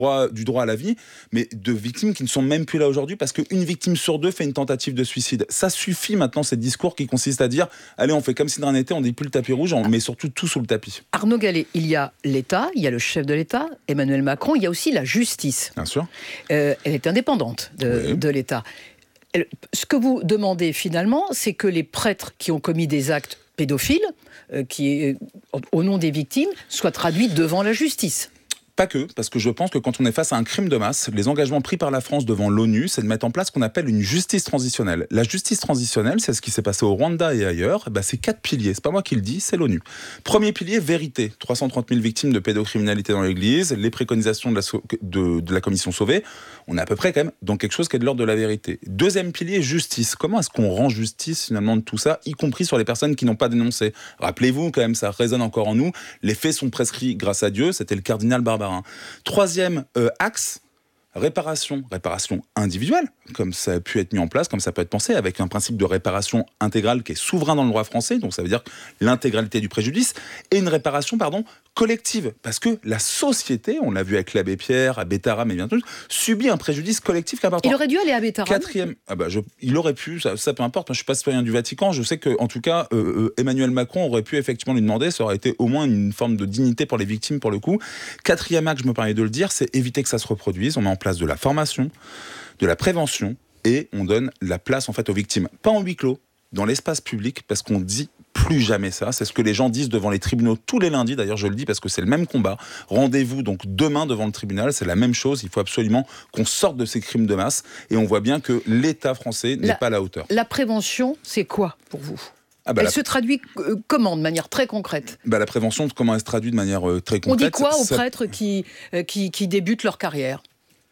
du droit à la vie, mais de victimes qui ne sont même plus là aujourd'hui parce qu'une victime sur 2 fait une tentative de suicide. Ça suffit maintenant, ces discours qui consistent à dire allez, on fait comme si de rien n'était, on dit plus le tapis rouge, on met surtout tout sous le tapis. Arnaud Gallet, il y a l'État, il y a le chef de l'État, Emmanuel Macron, il y a aussi la justice. Bien sûr. Elle est indépendante de l'État. Ce que vous demandez finalement, c'est que les prêtres qui ont commis des actes pédophiles, au nom des victimes, soient traduits devant la justice. Pas que, parce que je pense que quand on est face à un crime de masse, les engagements pris par la France devant l'ONU, c'est de mettre en place ce qu'on appelle une justice transitionnelle. La justice transitionnelle, c'est ce qui s'est passé au Rwanda et ailleurs. C'est 4 piliers. C'est pas moi qui le dis, c'est l'ONU. Premier pilier, vérité. 330 000 victimes de pédocriminalité dans l'Église, les préconisations de la commission Sauvé. On est à peu près quand même dans quelque chose qui est de l'ordre de la vérité. Deuxième pilier, justice. Comment est-ce qu'on rend justice finalement de tout ça, y compris sur les personnes qui n'ont pas dénoncé? Rappelez-vous quand même, ça résonne encore en nous. Les faits sont prescrits grâce à Dieu. C'était le cardinal Barbarin. Troisième axe, réparation individuelle, comme ça a pu être mis en place, comme ça peut être pensé, avec un principe de réparation intégrale qui est souverain dans le droit français, donc ça veut dire l'intégralité du préjudice, et une réparation, collective, parce que la société, on l'a vu avec l'abbé Pierre, à Bétarame et bien sûr, subit un préjudice collectif qui est important. Il aurait dû aller à Bétarame. Quatrième, il aurait pu, ça peu importe, moi, je suis pas citoyen du Vatican, je sais que en tout cas, Emmanuel Macron aurait pu effectivement lui demander, ça aurait été au moins une forme de dignité pour les victimes pour le coup. Quatrième axe, je me permets de le dire, c'est éviter que ça se reproduise, on met en place de la formation, de la prévention, et on donne la place en fait aux victimes, pas en huis clos, dans l'espace public, parce qu'on dit plus jamais ça. C'est ce que les gens disent devant les tribunaux tous les lundis. D'ailleurs, je le dis parce que c'est le même combat. Rendez-vous donc demain devant le tribunal. C'est la même chose. Il faut absolument qu'on sorte de ces crimes de masse. Et on voit bien que l'État français n'est pas à la hauteur. La prévention, c'est quoi pour vous ? Elle se traduit comment, de manière très concrète ? La prévention, comment elle se traduit de manière très concrète ? On dit quoi aux prêtres qui débutent leur carrière ?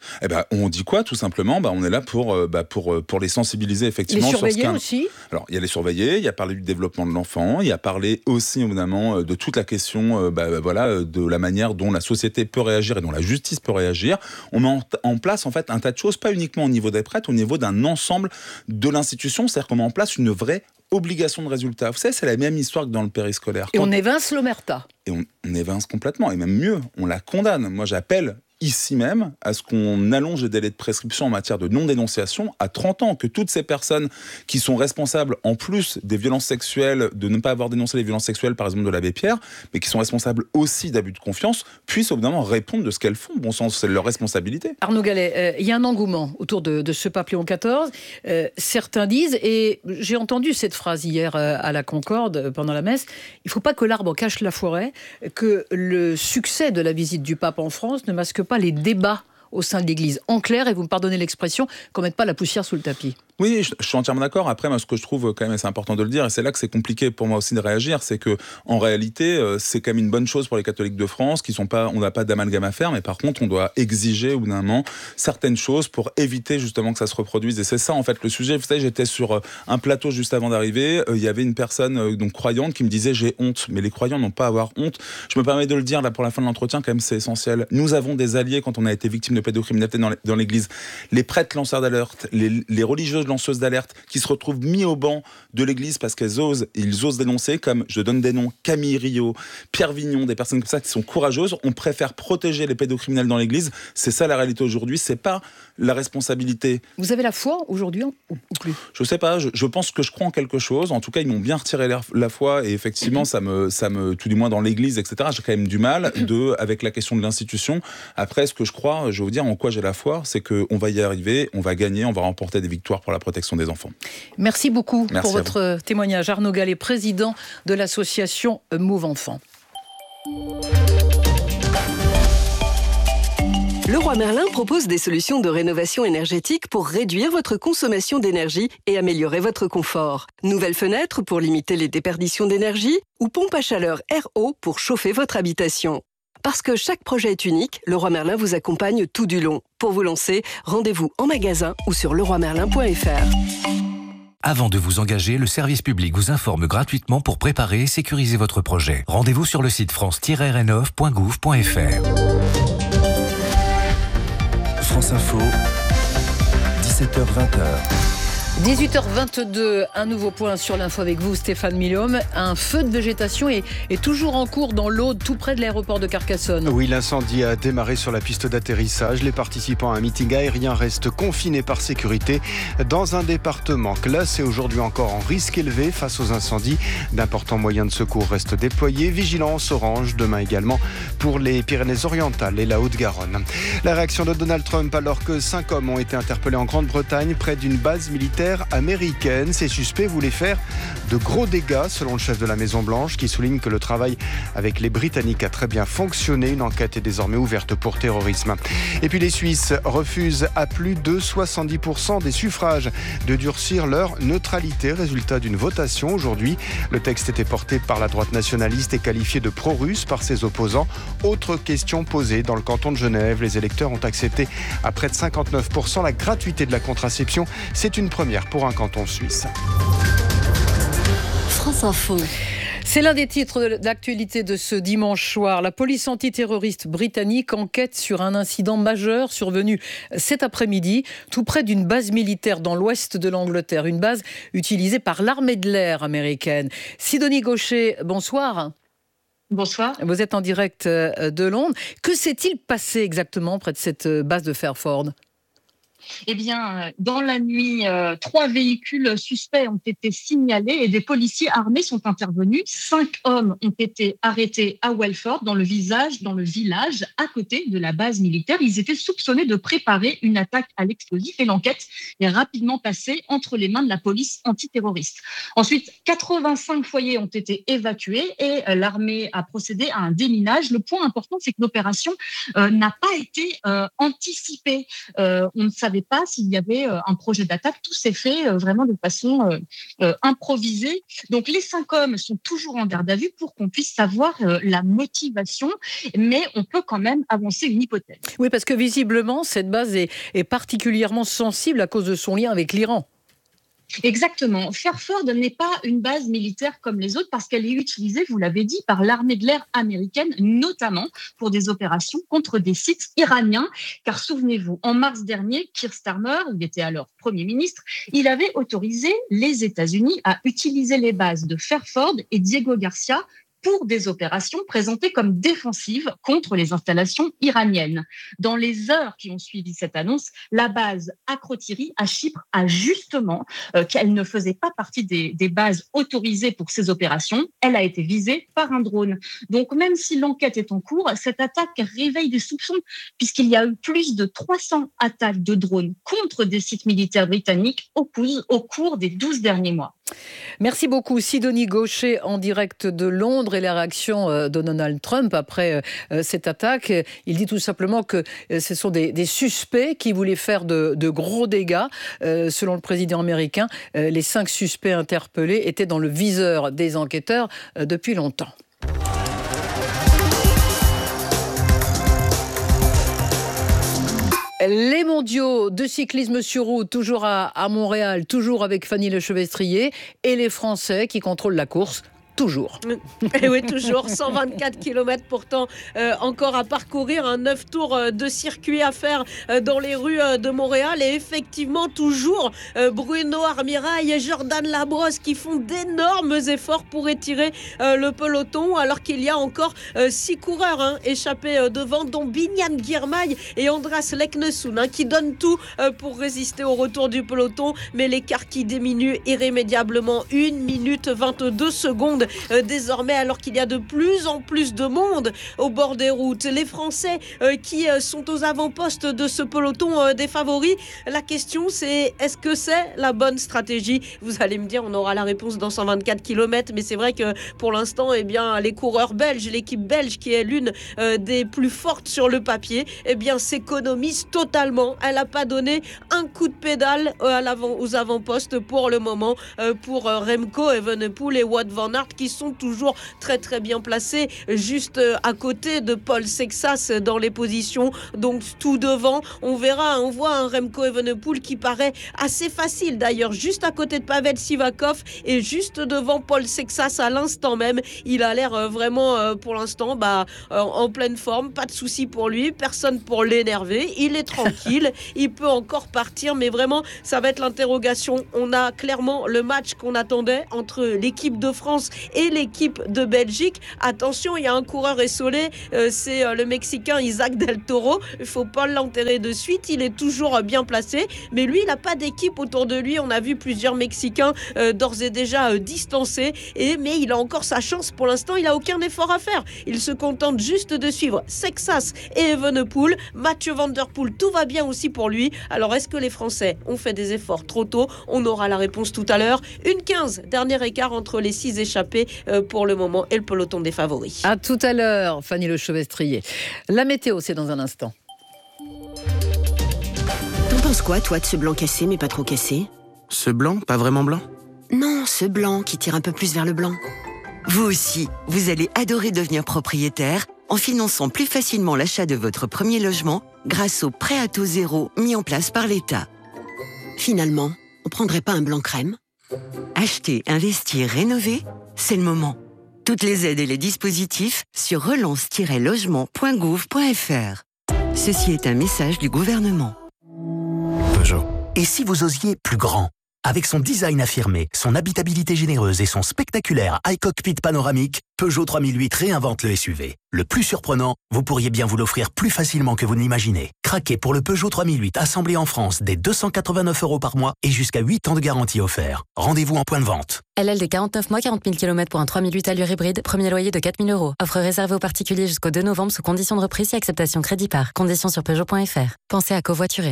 On dit quoi, tout simplement ? On est là pour les sensibiliser, effectivement. Les surveiller aussi ? Alors, il y a les surveiller, il y a parlé du développement de l'enfant, il y a parlé aussi, évidemment, de toute la question de la manière dont la société peut réagir et dont la justice peut réagir. On met en place, en fait, un tas de choses, pas uniquement au niveau des prêtres, au niveau d'un ensemble de l'institution. C'est-à-dire qu'on met en place une vraie obligation de résultat. Vous savez, c'est la même histoire que dans le périscolaire. Et on évince l'omerta. Et on évince complètement. Et même mieux, on la condamne. Moi, j'appelle ici même à ce qu'on allonge les délais de prescription en matière de non-dénonciation à 30 ans, que toutes ces personnes qui sont responsables, en plus des violences sexuelles, de ne pas avoir dénoncé les violences sexuelles, par exemple de l'abbé Pierre, mais qui sont responsables aussi d'abus de confiance, puissent évidemment répondre de ce qu'elles font. Bon sens, c'est leur responsabilité. Arnaud Gallet, il y a un engouement autour de ce pape Léon XIV. Certains disent, et j'ai entendu cette phrase hier à la Concorde pendant la messe, il ne faut pas que l'arbre cache la forêt, que le succès de la visite du pape en France ne masque pas les débats au sein de l'Église. En clair, et vous me pardonnez l'expression, qu'on ne mette pas la poussière sous le tapis. Oui, je suis entièrement d'accord. Après, moi, ce que je trouve quand même, c'est important de le dire, et c'est là que c'est compliqué pour moi aussi de réagir, c'est que en réalité, c'est quand même une bonne chose pour les catholiques de France, on n'a pas d'amalgame à faire, mais par contre, on doit exiger au bout d'un moment certaines choses pour éviter justement que ça se reproduise. Et c'est ça, en fait, le sujet. Vous savez, j'étais sur un plateau juste avant d'arriver. Il y avait une personne donc croyante qui me disait j'ai honte, mais les croyants n'ont pas à avoir honte. Je me permets de le dire là pour la fin de l'entretien, quand même, c'est essentiel. Nous avons des alliés quand on a été victime de pédocriminalité dans l'Église. Les prêtres lanceurs d'alerte, les religieuses lanceuses d'alerte qui se retrouvent mis au banc de l'Église parce qu'ils osent dénoncer, comme je donne des noms, Camille Rio, Pierre Vignon, des personnes comme ça qui sont courageuses. On préfère protéger les pédocriminels dans l'Église. C'est ça la réalité aujourd'hui, c'est pas la responsabilité. Vous avez la foi aujourd'hui ou plus ? Je sais pas, je pense que je crois en quelque chose. En tout cas, ils m'ont bien retiré la foi et effectivement, ça me, tout du moins dans l'Église, etc. J'ai quand même du mal avec la question de l'institution. Après, ce que je crois, je vais vous dire en quoi j'ai la foi, c'est qu'on va y arriver, on va gagner, on va remporter des victoires pour la protection des enfants. Merci beaucoup pour votre témoignage. Arnaud Gallet, président de l'association Move Enfants. Leroy Merlin propose des solutions de rénovation énergétique pour réduire votre consommation d'énergie et améliorer votre confort. Nouvelles fenêtres pour limiter les déperditions d'énergie ou pompe à chaleur RO pour chauffer votre habitation. Parce que chaque projet est unique, Leroy Merlin vous accompagne tout du long. Pour vous lancer, rendez-vous en magasin ou sur leroymerlin.fr. Avant de vous engager, le service public vous informe gratuitement pour préparer et sécuriser votre projet. Rendez-vous sur le site france-rénov.gouv.fr. France Info, 17h-20h. 18h22, un nouveau point sur l'info avec vous, Stéphane Milhomme. Un feu de végétation est toujours en cours dans l'Aude, tout près de l'aéroport de Carcassonne. Oui, l'incendie a démarré sur la piste d'atterrissage. Les participants à un meeting aérien restent confinés par sécurité dans un département classé aujourd'hui encore en risque élevé face aux incendies. D'importants moyens de secours restent déployés. Vigilance orange demain également pour les Pyrénées-Orientales et la Haute-Garonne. La réaction de Donald Trump alors que 5 hommes ont été interpellés en Grande-Bretagne près d'une base militaire américaine. Ces suspects voulaient faire de gros dégâts selon le chef de la Maison-Blanche qui souligne que le travail avec les Britanniques a très bien fonctionné. Une enquête est désormais ouverte pour terrorisme. Et puis les Suisses refusent à plus de 70% des suffrages de durcir leur neutralité. Résultat d'une votation aujourd'hui. Le texte était porté par la droite nationaliste et qualifié de pro-russe par ses opposants. Autre question posée dans le canton de Genève. Les électeurs ont accepté à près de 59% la gratuité de la contraception. C'est une première pour un canton suisse. France Info. C'est l'un des titres d'actualité de ce dimanche soir. La police antiterroriste britannique enquête sur un incident majeur survenu cet après-midi, tout près d'une base militaire dans l'ouest de l'Angleterre. Une base utilisée par l'armée de l'air américaine. Sidonie Gaucher, bonsoir. Bonsoir. Vous êtes en direct de Londres. Que s'est-il passé exactement près de cette base de Fairford ? Eh bien, dans la nuit, 3 véhicules suspects ont été signalés et des policiers armés sont intervenus. 5 hommes ont été arrêtés à Welford, dans le village à côté de la base militaire. Ils étaient soupçonnés de préparer une attaque à l'explosif et l'enquête est rapidement passée entre les mains de la police antiterroriste. Ensuite, 85 foyers ont été évacués et l'armée a procédé à un déminage. Le point important, c'est que l'opération n'a pas été anticipée. On ne savait pas s'il y avait un projet d'attaque. Tout s'est fait vraiment de façon improvisée. Donc les 5 hommes sont toujours en garde à vue pour qu'on puisse savoir la motivation, mais on peut quand même avancer une hypothèse. Oui, parce que visiblement, cette base est particulièrement sensible à cause de son lien avec l'Iran. Exactement. Fairford n'est pas une base militaire comme les autres parce qu'elle est utilisée, vous l'avez dit, par l'armée de l'air américaine, notamment pour des opérations contre des sites iraniens. Car souvenez-vous, en mars dernier, Keir Starmer, il était alors Premier ministre, il avait autorisé les États-Unis à utiliser les bases de Fairford et Diego Garcia pour des opérations présentées comme défensives contre les installations iraniennes. Dans les heures qui ont suivi cette annonce, la base Akrotiri à Chypre a justement qu'elle ne faisait pas partie des bases autorisées pour ces opérations. Elle a été visée par un drone. Donc même si l'enquête est en cours, cette attaque réveille des soupçons puisqu'il y a eu plus de 300 attaques de drones contre des sites militaires britanniques au cours des 12 derniers mois. Merci beaucoup Sidonie Gaucher en direct de Londres et la réaction de Donald Trump après cette attaque. Il dit tout simplement que ce sont des suspects qui voulaient faire de gros dégâts. Selon le président américain, les 5 suspects interpellés étaient dans le viseur des enquêteurs depuis longtemps. Les mondiaux de cyclisme sur route, toujours à Montréal, toujours avec Fanny Lechevestrier, et les Français qui contrôlent la course. Toujours. Et oui, toujours. 124 km pourtant encore à parcourir. 9 tours de circuit à faire dans les rues de Montréal. Et effectivement, toujours Bruno Armirail et Jordan Labrosse qui font d'énormes efforts pour étirer le peloton. Alors qu'il y a encore 6 coureurs échappés devant, dont Bignan Girmay et Andras Leknessoun qui donnent tout pour résister au retour du peloton. Mais l'écart qui diminue irrémédiablement. 1 minute 22 secondes désormais, alors qu'il y a de plus en plus de monde au bord des routes. Les Français qui sont aux avant-postes de ce peloton des favoris. La question, c'est est-ce que c'est la bonne stratégie ? Vous allez me dire, on aura la réponse dans 124 km, mais c'est vrai que pour l'instant, eh bien, les coureurs belges, l'équipe belge qui est l'une des plus fortes sur le papier, eh bien, s'économise totalement. Elle n'a pas donné un coup de pédale aux avant-postes pour le moment pour Remco Evenepoel et Wout van Aert qui sont toujours très très bien placés, juste à côté de Paul Sexas dans les positions, donc tout devant. On voit un Remco Evenepoel qui paraît assez facile d'ailleurs, juste à côté de Pavel Sivakov et juste devant Paul Sexas à l'instant même. Il a l'air vraiment pour l'instant en pleine forme, pas de souci pour lui, personne pour l'énerver, il est tranquille, il peut encore partir, mais vraiment ça va être l'interrogation. On a clairement le match qu'on attendait entre l'équipe de France et l'équipe de Belgique. Attention, il y a un coureur essolé, c'est le Mexicain Isaac Del Toro, il ne faut pas l'enterrer de suite, il est toujours bien placé, mais lui il n'a pas d'équipe autour de lui. On a vu plusieurs Mexicains d'ores et déjà distancés, mais il a encore sa chance. Pour l'instant il n'a aucun effort à faire, il se contente juste de suivre Sexas et Evenepoel. Mathieu Van Der Poel, tout va bien aussi pour lui. Alors est-ce que les Français ont fait des efforts trop tôt? On aura la réponse tout à l'heure. 1,15, dernier écart entre les 6 échappés pour le moment et le peloton des favoris. À tout à l'heure, Fanny Le Chevrestrier. La météo, c'est dans un instant. T'en penses quoi, toi, de ce blanc cassé, mais pas trop cassé? Ce blanc, pas vraiment blanc? Non, ce blanc qui tire un peu plus vers le blanc. Vous aussi, vous allez adorer devenir propriétaire en finançant plus facilement l'achat de votre premier logement grâce au prêt à taux zéro mis en place par l'État. Finalement, on prendrait pas un blanc crème? Acheter, investir, rénover, c'est le moment. Toutes les aides et les dispositifs sur relance-logement.gouv.fr. Ceci est un message du gouvernement. Peugeot. Et si vous osiez plus grand? Avec son design affirmé, son habitabilité généreuse et son spectaculaire iCockpit panoramique, Peugeot 3008 réinvente le SUV. Le plus surprenant, vous pourriez bien vous l'offrir plus facilement que vous ne l'imaginez. Craquez pour le Peugeot 3008 assemblé en France dès 289 € par mois et jusqu'à 8 ans de garantie offert. Rendez-vous en point de vente. LLD 49 mois, 40 000 km pour un 3008 allure hybride, premier loyer de 4 000 €. Offre réservée aux particuliers jusqu'au 2 novembre sous conditions de reprise et acceptation crédit par. Conditions sur Peugeot.fr. Pensez à covoiturer.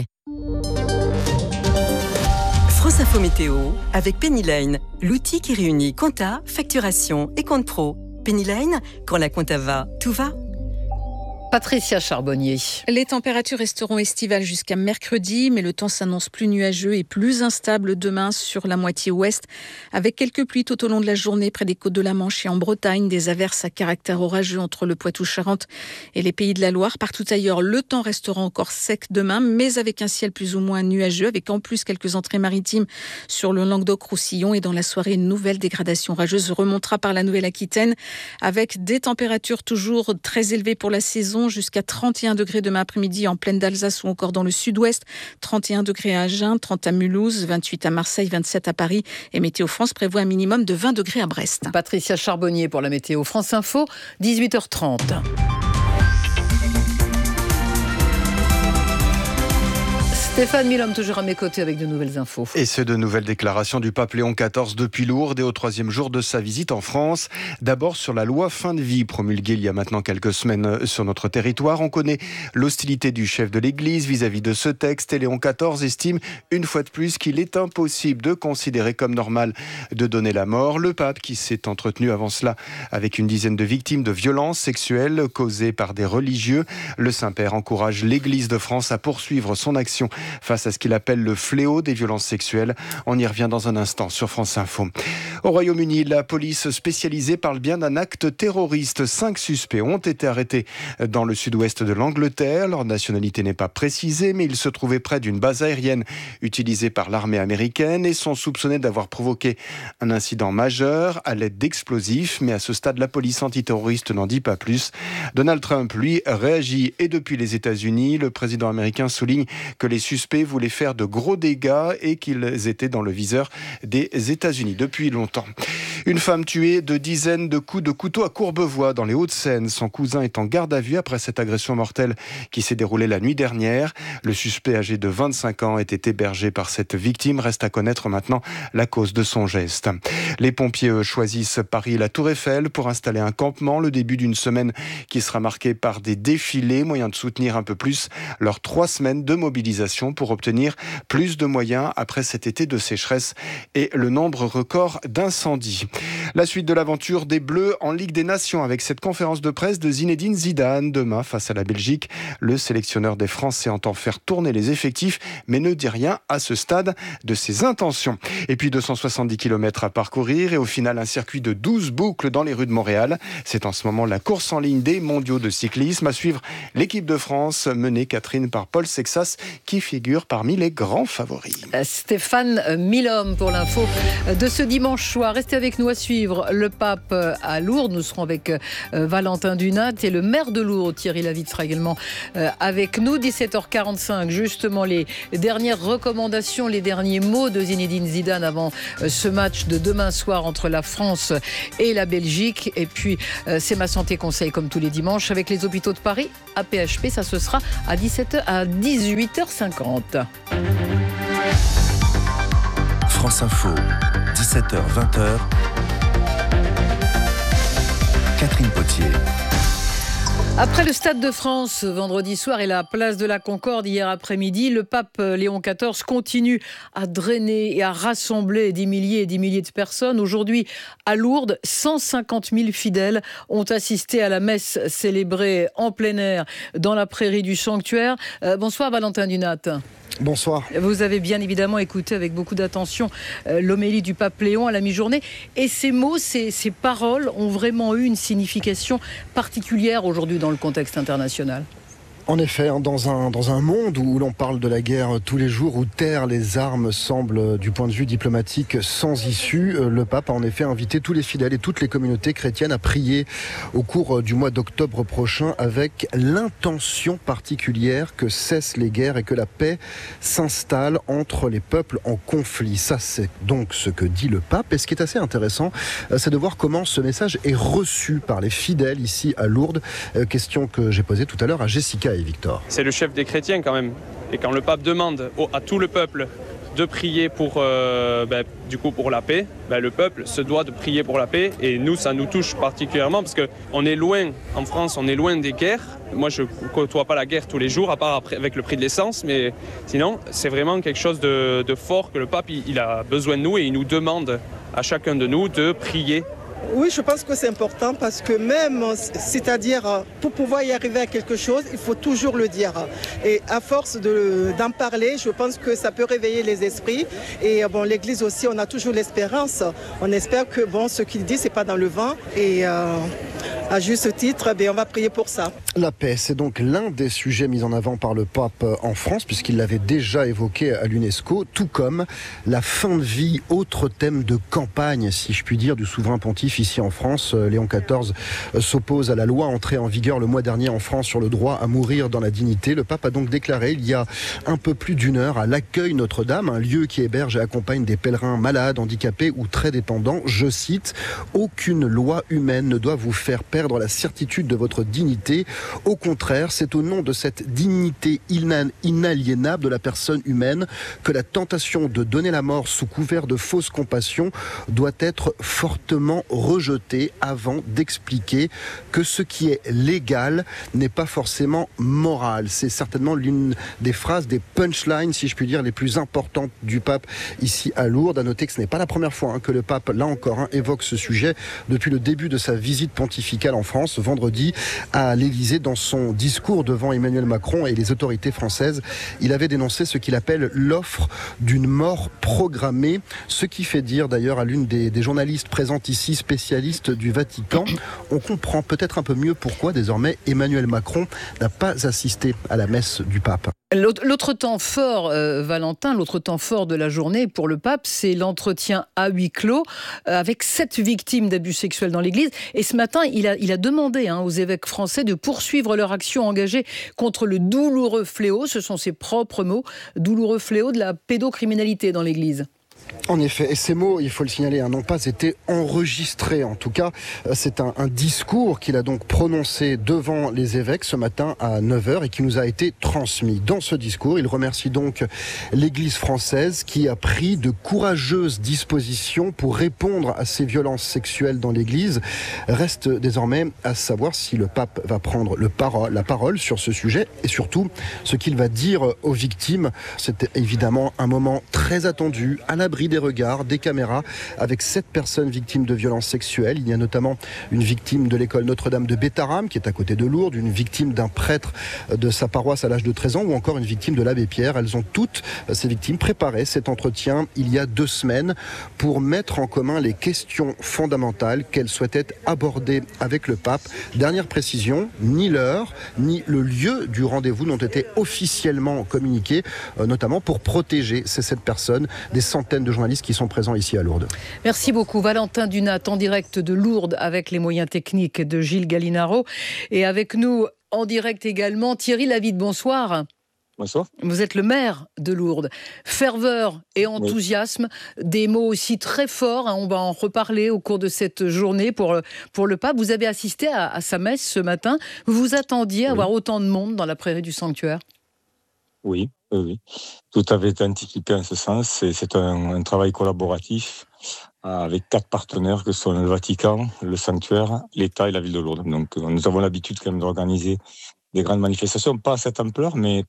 France Info Météo avec Pennyline, l'outil qui réunit compta, facturation et compte pro. Pennyline, quand la compta va, tout va. Patricia Charbonnier. Les températures resteront estivales jusqu'à mercredi, mais le temps s'annonce plus nuageux et plus instable demain sur la moitié ouest, avec quelques pluies tout au long de la journée près des côtes de la Manche et en Bretagne, des averses à caractère orageux entre le Poitou-Charentes et les Pays de la Loire. Partout ailleurs, le temps restera encore sec demain, mais avec un ciel plus ou moins nuageux, avec en plus quelques entrées maritimes sur le Languedoc-Roussillon. Et dans la soirée, une nouvelle dégradation orageuse remontera par la Nouvelle-Aquitaine, avec des températures toujours très élevées pour la saison, jusqu'à 31 degrés demain après-midi en plaine d'Alsace ou encore dans le sud-ouest, 31 degrés à Agen, 30 à Mulhouse, 28 à Marseille, 27 à Paris, et Météo France prévoit un minimum de 20 degrés à Brest. Patricia Charbonnier pour la météo. France Info, 18h30. Stéphane Milhomme, toujours à mes côtés avec de nouvelles infos. Et c'est de nouvelles déclarations du pape Léon XIV depuis Lourdes et au 3e jour de sa visite en France. D'abord sur la loi fin de vie promulguée il y a maintenant quelques semaines sur notre territoire. On connaît l'hostilité du chef de l'Église vis-à-vis de ce texte et Léon XIV estime une fois de plus qu'il est impossible de considérer comme normal de donner la mort. Le pape qui s'est entretenu avant cela avec une dizaine de victimes de violences sexuelles causées par des religieux. Le Saint-Père encourage l'Église de France à poursuivre son action face à ce qu'il appelle le fléau des violences sexuelles. On y revient dans un instant sur France Info. Au Royaume-Uni, la police spécialisée parle bien d'un acte terroriste. 5 suspects ont été arrêtés dans le sud-ouest de l'Angleterre. Leur nationalité n'est pas précisée, mais ils se trouvaient près d'une base aérienne utilisée par l'armée américaine et sont soupçonnés d'avoir provoqué un incident majeur à l'aide d'explosifs. Mais à ce stade, la police antiterroriste n'en dit pas plus. Donald Trump, lui, réagit. Et depuis les États-Unis, le président américain souligne que les suspects voulaient faire de gros dégâts et qu'ils étaient dans le viseur des États-Unis depuis longtemps. Une femme tuée de dizaines de coups de couteau à Courbevoie dans les Hauts-de-Seine. Son cousin est en garde à vue après cette agression mortelle qui s'est déroulée la nuit dernière. Le suspect âgé de 25 ans était hébergé par cette victime. Reste à connaître maintenant la cause de son geste. Les pompiers choisissent Paris et la Tour Eiffel pour installer un campement. Le début d'une semaine qui sera marquée par des défilés, moyen de soutenir un peu plus leurs 3 semaines de mobilisation pression pour obtenir plus de moyens après cet été de sécheresse et le nombre record d'incendies. La suite de l'aventure des Bleus en Ligue des Nations avec cette conférence de presse de Zinedine Zidane demain face à la Belgique. Le sélectionneur des Français entend faire tourner les effectifs mais ne dit rien à ce stade de ses intentions. Et puis 270 km à parcourir et au final un circuit de 12 boucles dans les rues de Montréal. C'est en ce moment la course en ligne des mondiaux de cyclisme. À suivre l'équipe de France menée, Catherine, par Paul Sexas qui figure parmi les grands favoris. Stéphane Milhomme pour l'info de ce dimanche soir. Restez avec nous à suivre le pape à Lourdes. Nous serons avec Valentin Dunat et le maire de Lourdes, Thierry Lavitte, sera également avec nous. 17h45, justement les dernières recommandations, les derniers mots de Zinedine Zidane avant ce match de demain soir entre la France et la Belgique. Et puis c'est ma santé conseil comme tous les dimanches avec les hôpitaux de Paris à PHP. Ça ce sera à 18h50. France Info, 17h-20h. Catherine Potier. Après le Stade de France vendredi soir et la place de la Concorde hier après-midi, le pape Léon XIV continue à drainer et à rassembler des milliers et des milliers de personnes. Aujourd'hui, à Lourdes, 150 000 fidèles ont assisté à la messe célébrée en plein air dans la prairie du sanctuaire. Bonsoir Valentin Dunat. Bonsoir. Vous avez bien évidemment écouté avec beaucoup d'attention l'homélie du pape Léon à la mi-journée. Et ces mots, ces paroles ont vraiment eu une signification particulière aujourd'hui dans le contexte international. En effet, dans un monde où l'on parle de la guerre tous les jours, où taire les armes semble, du point de vue diplomatique, sans issue, le pape a en effet invité tous les fidèles et toutes les communautés chrétiennes à prier au cours du mois d'octobre prochain avec l'intention particulière que cessent les guerres et que la paix s'installe entre les peuples en conflit. Ça, c'est donc ce que dit le pape. Et ce qui est assez intéressant, c'est de voir comment ce message est reçu par les fidèles ici à Lourdes. Question que j'ai posée tout à l'heure à Jessica et Victor. C'est le chef des chrétiens quand même. Et quand le pape demande à tout le peuple de prier pour la paix, le peuple se doit de prier pour la paix. Et nous, ça nous touche particulièrement parce qu'on est loin, en France, on est loin des guerres. Moi, je ne côtoie pas la guerre tous les jours, à part avec le prix de l'essence. Mais sinon, c'est vraiment quelque chose de fort que le pape, il a besoin de nous et il nous demande à chacun de nous de prier. Oui, je pense que c'est important parce que même, c'est-à-dire pour pouvoir y arriver à quelque chose, il faut toujours le dire. Et à force d'en parler, je pense que ça peut réveiller les esprits. Et l'Église aussi, on a toujours l'espérance. On espère que ce qu'il dit, c'est pas dans le vent. Et à juste titre, on va prier pour ça. La paix, c'est donc l'un des sujets mis en avant par le pape en France, puisqu'il l'avait déjà évoqué à l'UNESCO, tout comme la fin de vie, autre thème de campagne, si je puis dire, du souverain pontife ici en France. Léon XIV s'oppose à la loi entrée en vigueur le mois dernier en France sur le droit à mourir dans la dignité. Le pape a donc déclaré il y a un peu plus d'une heure à l'accueil Notre-Dame, un lieu qui héberge et accompagne des pèlerins malades, handicapés ou très dépendants, je cite, « Aucune loi humaine ne doit vous faire perdre la certitude de votre dignité. Au contraire, c'est au nom de cette dignité inaliénable de la personne humaine que la tentation de donner la mort sous couvert de fausse compassion doit être fortement rejetée avant d'expliquer que ce qui est légal n'est pas forcément moral. » C'est certainement l'une des phrases, des punchlines, si je puis dire, les plus importantes du pape ici à Lourdes. À noter que ce n'est pas la première fois que le pape, là encore, évoque ce sujet depuis le début de sa visite pontificale en France, vendredi, à l'Élysée. Dans son discours devant Emmanuel Macron et les autorités françaises, il avait dénoncé ce qu'il appelle l'offre d'une mort programmée, ce qui fait dire d'ailleurs à l'une des journalistes présentes ici, spécialiste du Vatican, on comprend peut-être un peu mieux pourquoi désormais Emmanuel Macron n'a pas assisté à la messe du pape. L'autre temps fort, Valentin, l'autre temps fort de la journée pour le pape, c'est l'entretien à huis clos avec 7 victimes d'abus sexuels dans l'Église. Et ce matin, il a demandé aux évêques français de poursuivre leur action engagée contre le douloureux fléau, ce sont ses propres mots, douloureux fléau de la pédocriminalité dans l'Église. En effet, et ces mots, il faut le signaler, n'ont pas été enregistrés. En tout cas, c'est un discours qu'il a donc prononcé devant les évêques ce matin à 9h et qui nous a été transmis. Dans ce discours, il remercie donc l'Église française qui a pris de courageuses dispositions pour répondre à ces violences sexuelles dans l'Église. Reste désormais à savoir si le pape va prendre la parole sur ce sujet et surtout ce qu'il va dire aux victimes. C'était évidemment un moment très attendu, à l'abri des regards, des caméras, avec 7 personnes victimes de violences sexuelles. Il y a notamment une victime de l'école Notre-Dame de Bétharram, qui est à côté de Lourdes, une victime d'un prêtre de sa paroisse à l'âge de 13 ans, ou encore une victime de l'abbé Pierre. Elles ont toutes, ces victimes, préparé cet entretien il y a 2 semaines pour mettre en commun les questions fondamentales qu'elles souhaitaient aborder avec le pape. Dernière précision, ni l'heure, ni le lieu du rendez-vous n'ont été officiellement communiqués, notamment pour protéger ces 7 personnes, des centaines de journalistes qui sont présents ici à Lourdes. Merci beaucoup Valentin Dunat, en direct de Lourdes avec les moyens techniques de Gilles Gallinaro. Et avec nous en direct également Thierry Lavide, bonsoir. Bonsoir. Vous êtes le maire de Lourdes. Ferveur et enthousiasme, des mots aussi très forts, on va en reparler au cours de cette journée pour le pape. Vous avez assisté à sa messe ce matin. Vous vous attendiez à avoir autant de monde dans la prairie du sanctuaire ? Oui. Tout avait été anticipé en ce sens. C'est un travail collaboratif avec 4 partenaires que sont le Vatican, le sanctuaire, l'État et la ville de Lourdes. Donc nous avons l'habitude quand même d'organiser des grandes manifestations, pas de cette ampleur, mais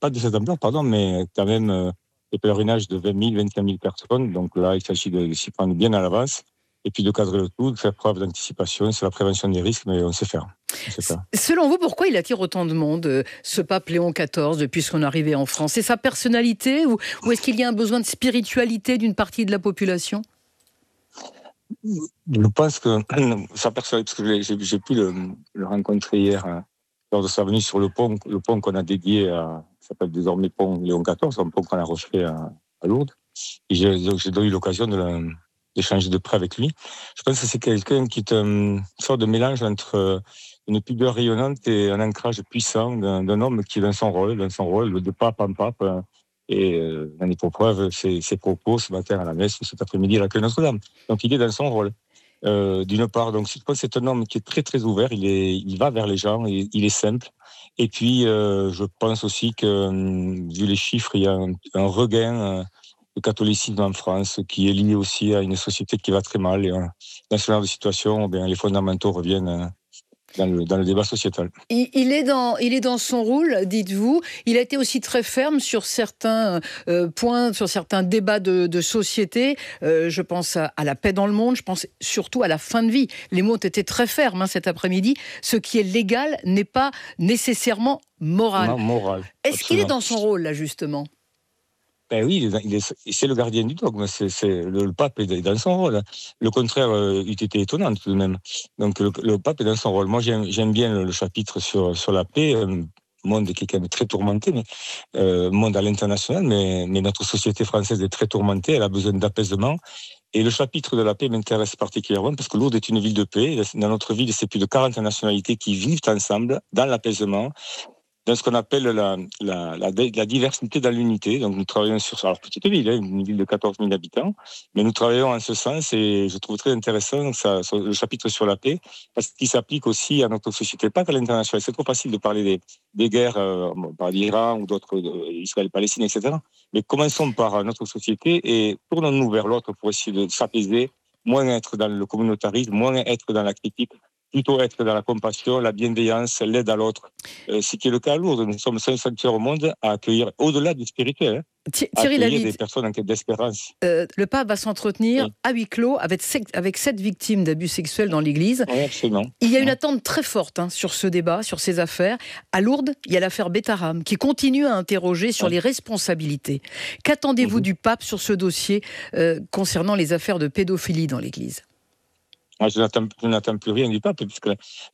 quand même des pèlerinages de 20 000, 25 000 personnes. Donc là, il s'agit de s'y prendre bien à l'avance et puis de cadrer le tout, de faire preuve d'anticipation sur la prévention des risques, mais on sait faire. Selon vous, pourquoi il attire autant de monde, ce pape Léon XIV, depuis son arrivée en France ? C'est sa personnalité ou est-ce qu'il y a un besoin de spiritualité d'une partie de la population ? Je pense que sa personnalité, parce que j'ai pu le rencontrer hier lors de sa venue sur le pont qu'on a dédié à, ça s'appelle désormais pont Léon XIV, un pont qu'on a refait à Lourdes. Et j'ai eu l'occasion d'échanger de près avec lui. Je pense que c'est quelqu'un qui est une sorte de mélange entre une pudeur rayonnante et un ancrage puissant d'un homme qui est dans son rôle de pape en pape. Et j'en ai pour preuve ses propos ce matin à la messe, cet après-midi à l'accueil Notre-Dame. Donc il est dans son rôle. D'une part, donc je pense que c'est un homme qui est très très ouvert, il va vers les gens, il est simple. Et puis je pense aussi que vu les chiffres, il y a un regain de catholicisme en France qui est lié aussi à une société qui va très mal. Et dans ce genre de situation, les fondamentaux reviennent dans le débat sociétal. Il est dans son rôle, dites-vous. Il a été aussi très ferme sur certains points, sur certains débats de société. Je pense à la paix dans le monde, je pense surtout à la fin de vie. Les mots ont été très fermes cet après-midi. Ce qui est légal n'est pas nécessairement moral. Non, moral. Est-ce qu'il est dans son rôle, là, justement ? Oui, c'est le gardien du dogme, le pape est dans son rôle. Le contraire eût été étonnant tout de même. Donc le pape est dans son rôle. Moi j'aime bien le chapitre sur la paix, monde qui est quand même très tourmenté, monde à l'international, mais notre société française est très tourmentée, elle a besoin d'apaisement. Et le chapitre de la paix m'intéresse particulièrement parce que Lourdes est une ville de paix. Dans notre ville, c'est plus de 40 nationalités qui vivent ensemble dans l'apaisement, dans ce qu'on appelle la diversité dans l'unité. Donc nous travaillons sur ça. Alors petite ville, une ville de 14 000 habitants, mais nous travaillons en ce sens et je trouve très intéressant le chapitre sur la paix parce qu'il s'applique aussi à notre société, pas qu'à l'international. C'est trop facile de parler des guerres par l'Iran ou d'autres, Israël-Palestine, etc. Mais commençons par notre société et tournons-nous vers l'autre pour essayer de s'apaiser, moins être dans le communautarisme, moins être dans la critique, plutôt être dans la compassion, la bienveillance, l'aide à l'autre. Ce qui est le cas à Lourdes. Nous sommes 5 sanctuaires au monde à accueillir, au-delà du spirituel, Thierry Lavide, des personnes en quête d'espérance. Le pape va s'entretenir à huis clos avec 7 victimes d'abus sexuels dans l'Église. Oui, absolument. Il y a une attente très forte sur ce débat, sur ces affaires. À Lourdes, il y a l'affaire Bétharram qui continue à interroger sur les responsabilités. Qu'attendez-vous du pape sur ce dossier concernant les affaires de pédophilie dans l'Église ? Je n'attends plus rien du pape, puisque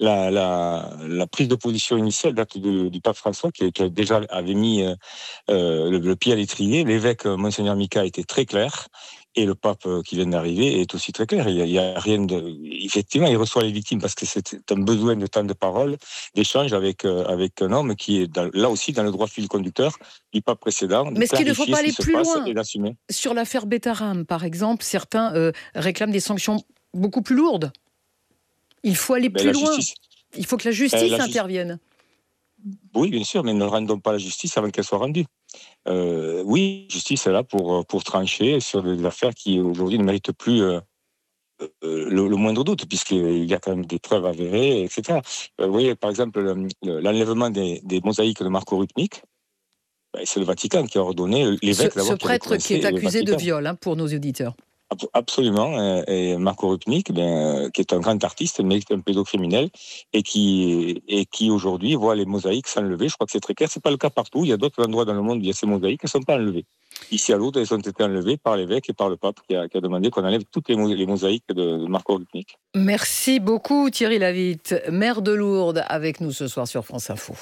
la prise de position initiale date du pape François, qui déjà avait mis le pied à l'étrier. L'évêque, Monseigneur Mika, était très clair. Et le pape qui vient d'arriver est aussi très clair. Il y a rien de. Effectivement, il reçoit les victimes parce que c'est un besoin de temps de parole, d'échange avec un homme qui est là aussi dans le droit fil conducteur du pape précédent. Mais est-ce qu'il ne faut pas aller plus loin et l'assumer. Sur l'affaire Betaram, par exemple, certains réclament des sanctions beaucoup plus lourdes. Il faut aller plus loin. Il faut que la justice intervienne. Oui, bien sûr, mais ne rendons pas la justice avant qu'elle soit rendue. Oui, la justice est là pour trancher sur des affaires qui aujourd'hui ne méritent plus le moindre doute, puisqu'il y a quand même des preuves avérées, etc. Vous voyez, par exemple, l'enlèvement des mosaïques de Marco Rupnik, c'est le Vatican qui a ordonné l'évêque d'avoir. Ce prêtre qui est accusé de viol, pour nos auditeurs. Absolument, et Marco Rupnik, qui est un grand artiste, mais un pédocriminel, et qui aujourd'hui voit les mosaïques s'enlever. Je crois que c'est très clair. C'est pas le cas partout. Il y a d'autres endroits dans le monde où il y a ces mosaïques qui ne sont pas enlevées. Ici à Lourdes, elles ont été enlevées par l'évêque et par le pape qui a demandé qu'on enlève toutes les mosaïques de Marco Rupnik. Merci beaucoup Thierry Lavitte, maire de Lourdes, avec nous ce soir sur France Info.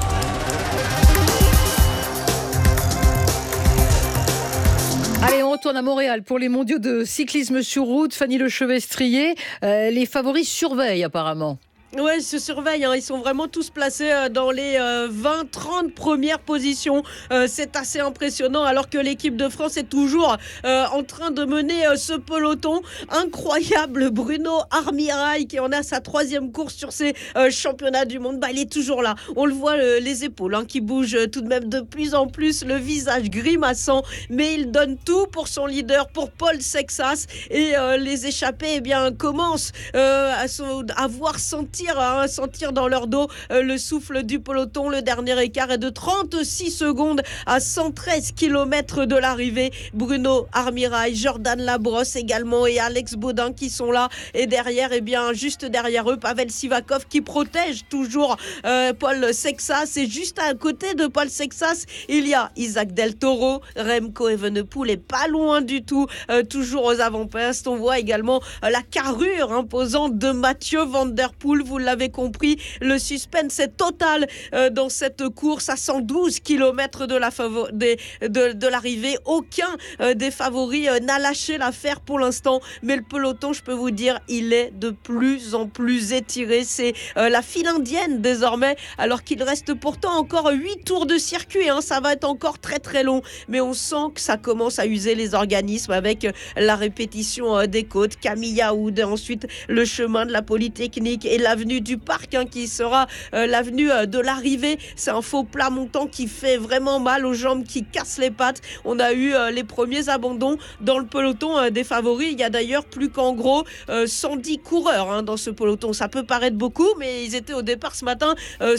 Allez, on retourne à Montréal pour les mondiaux de cyclisme sur route. Fanny Lechevestrier, les favoris surveillent apparemment. Ouais, ils se surveillent, ils sont vraiment tous placés dans les 20-30 premières positions. C'est assez impressionnant alors que l'équipe de France est toujours en train de mener ce peloton. Incroyable, Bruno Armirail qui en a sa 3e course sur ces championnats du monde. Il est toujours là. On le voit, les épaules qui bougent tout de même de plus en plus, le visage grimaçant, mais il donne tout pour son leader, pour Paul Sexas. Et les échappés commencent à voir sentir dans leur dos le souffle du peloton. Le dernier écart est de 36 secondes à 113 km de l'arrivée. Bruno Armirail, Jordan Labrosse également et Alex Baudin qui sont là. Et derrière, juste derrière eux, Pavel Sivakov qui protège toujours Paul Sexas. Et juste à côté de Paul Sexas, il y a Isaac Del Toro, Remco Evenepoel est pas loin du tout, toujours aux avant-postes. On voit également la carrure imposante de Mathieu Van Der Poel. Vous l'avez compris, le suspense est total dans cette course à 112 km de l'arrivée. Aucun des favoris n'a lâché l'affaire pour l'instant, mais le peloton, je peux vous dire, il est de plus en plus étiré. C'est la file indienne désormais, alors qu'il reste pourtant encore 8 tours de circuit. Ça va être encore très très long, mais on sent que ça commence à user les organismes avec la répétition des côtes. Camille Yaoud, ensuite le chemin de la Polytechnique et l'avenue du Parc qui sera l'avenue de l'arrivée. C'est un faux plat montant qui fait vraiment mal aux jambes, qui casse les pattes. On a eu les premiers abandons dans le peloton des favoris. Il y a d'ailleurs plus qu'en gros 110 coureurs dans ce peloton. Ça peut paraître beaucoup, mais ils étaient au départ ce matin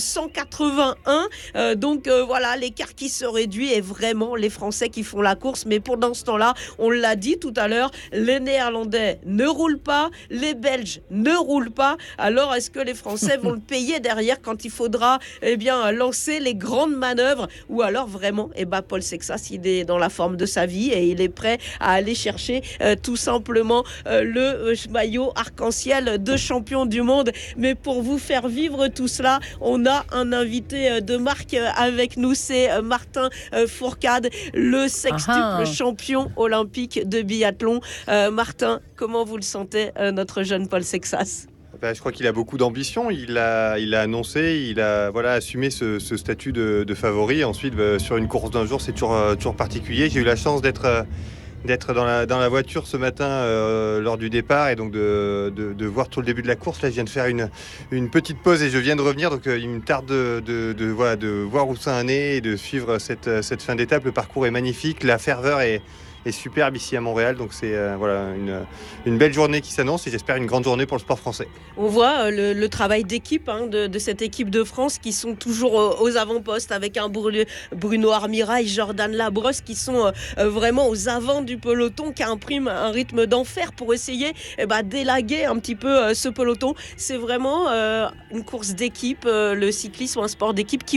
181. Donc voilà, l'écart qui se réduit et vraiment les Français qui font la course. Mais pendant ce temps-là, on l'a dit tout à l'heure, les Néerlandais ne roulent pas, les Belges ne roulent pas. Alors est-ce que les Français vont le payer derrière quand il faudra lancer les grandes manœuvres, ou alors vraiment Paul Sexas, il est dans la forme de sa vie et il est prêt à aller chercher tout simplement le maillot arc-en-ciel de champion du monde. Mais pour vous faire vivre tout cela, on a un invité de marque avec nous, c'est Martin Fourcade, le sextuple champion olympique de biathlon. Martin, comment vous le sentez, notre jeune Paul Sexas ? Je crois qu'il a beaucoup d'ambition. Il a annoncé, il a assumé ce statut de favori. Ensuite, sur une course d'un jour, c'est toujours particulier. J'ai eu la chance d'être dans la voiture ce matin lors du départ et donc de voir tout le début de la course. Là, je viens de faire une petite pause et je viens de revenir. Donc, il me tarde de voir où ça en est et de suivre cette fin d'étape. Le parcours est magnifique. La ferveur est superbe ici à Montréal, donc c'est une belle journée qui s'annonce et j'espère une grande journée pour le sport français. On voit le travail d'équipe de cette équipe de France qui sont toujours aux avant-postes avec un Bruno Armirail, Jordan Labrosse qui sont vraiment aux avant du peloton, qui impriment un rythme d'enfer pour essayer d'élaguer un petit peu ce peloton. C'est vraiment une course d'équipe, le cyclisme, un sport d'équipe qui vous plaît ?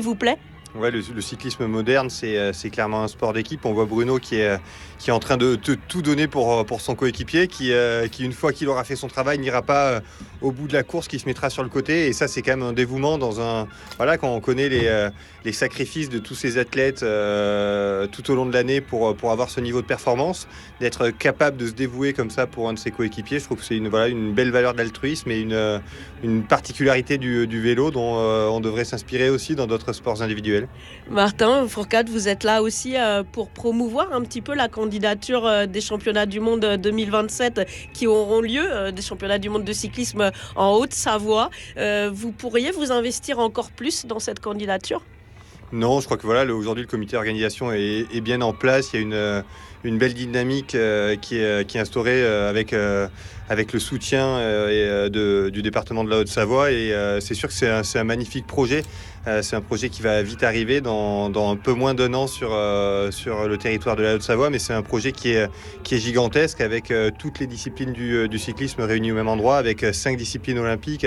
Ouais, le cyclisme moderne, c'est clairement un sport d'équipe. On voit Bruno qui est en train de tout donner pour son coéquipier, qui une fois qu'il aura fait son travail, n'ira pas au bout de la course, qui se mettra sur le côté. Et ça, c'est quand même un dévouement quand on connaît les sacrifices de tous ces athlètes tout au long de l'année pour avoir ce niveau de performance, d'être capable de se dévouer comme ça pour un de ses coéquipiers. Je trouve que c'est une belle valeur d'altruisme et une particularité du vélo dont on devrait s'inspirer aussi dans d'autres sports individuels. Martin Fourcade, vous êtes là aussi pour promouvoir un petit peu la candidature des championnats du monde 2027 qui auront lieu, des championnats du monde de cyclisme en Haute-Savoie. Vous pourriez vous investir encore plus dans cette candidature ? Non, je crois que aujourd'hui le comité d'organisation est bien en place. Il y a une belle dynamique qui est instaurée avec le soutien du département de la Haute-Savoie. Et c'est sûr que c'est un magnifique projet. C'est un projet qui va vite arriver dans un peu moins d'1 an sur le territoire de la Haute-Savoie, mais c'est un projet qui est gigantesque avec toutes les disciplines du cyclisme réunies au même endroit, avec 5 disciplines olympiques,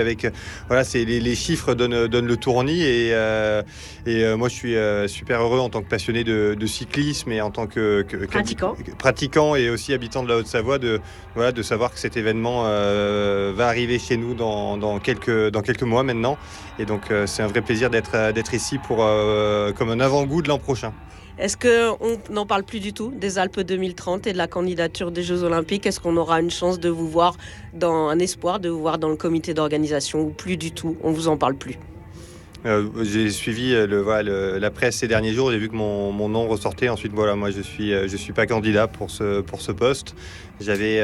les chiffres donnent le tournis et moi je suis super heureux en tant que passionné de cyclisme et en tant que pratiquant et aussi habitant de la Haute-Savoie de savoir que cet événement va arriver chez nous dans quelques mois maintenant. Et donc c'est un vrai plaisir d'être ici comme un avant-goût de l'an prochain. Est-ce qu'on n'en parle plus du tout des Alpes 2030 et de la candidature des Jeux Olympiques ? Est-ce qu'on aura une chance de vous voir un espoir de vous voir dans le comité d'organisation ou plus du tout ? On vous en parle plus ? J'ai suivi la presse ces derniers jours. J'ai vu que mon nom ressortait. Ensuite, moi je suis pas candidat pour ce poste. J'avais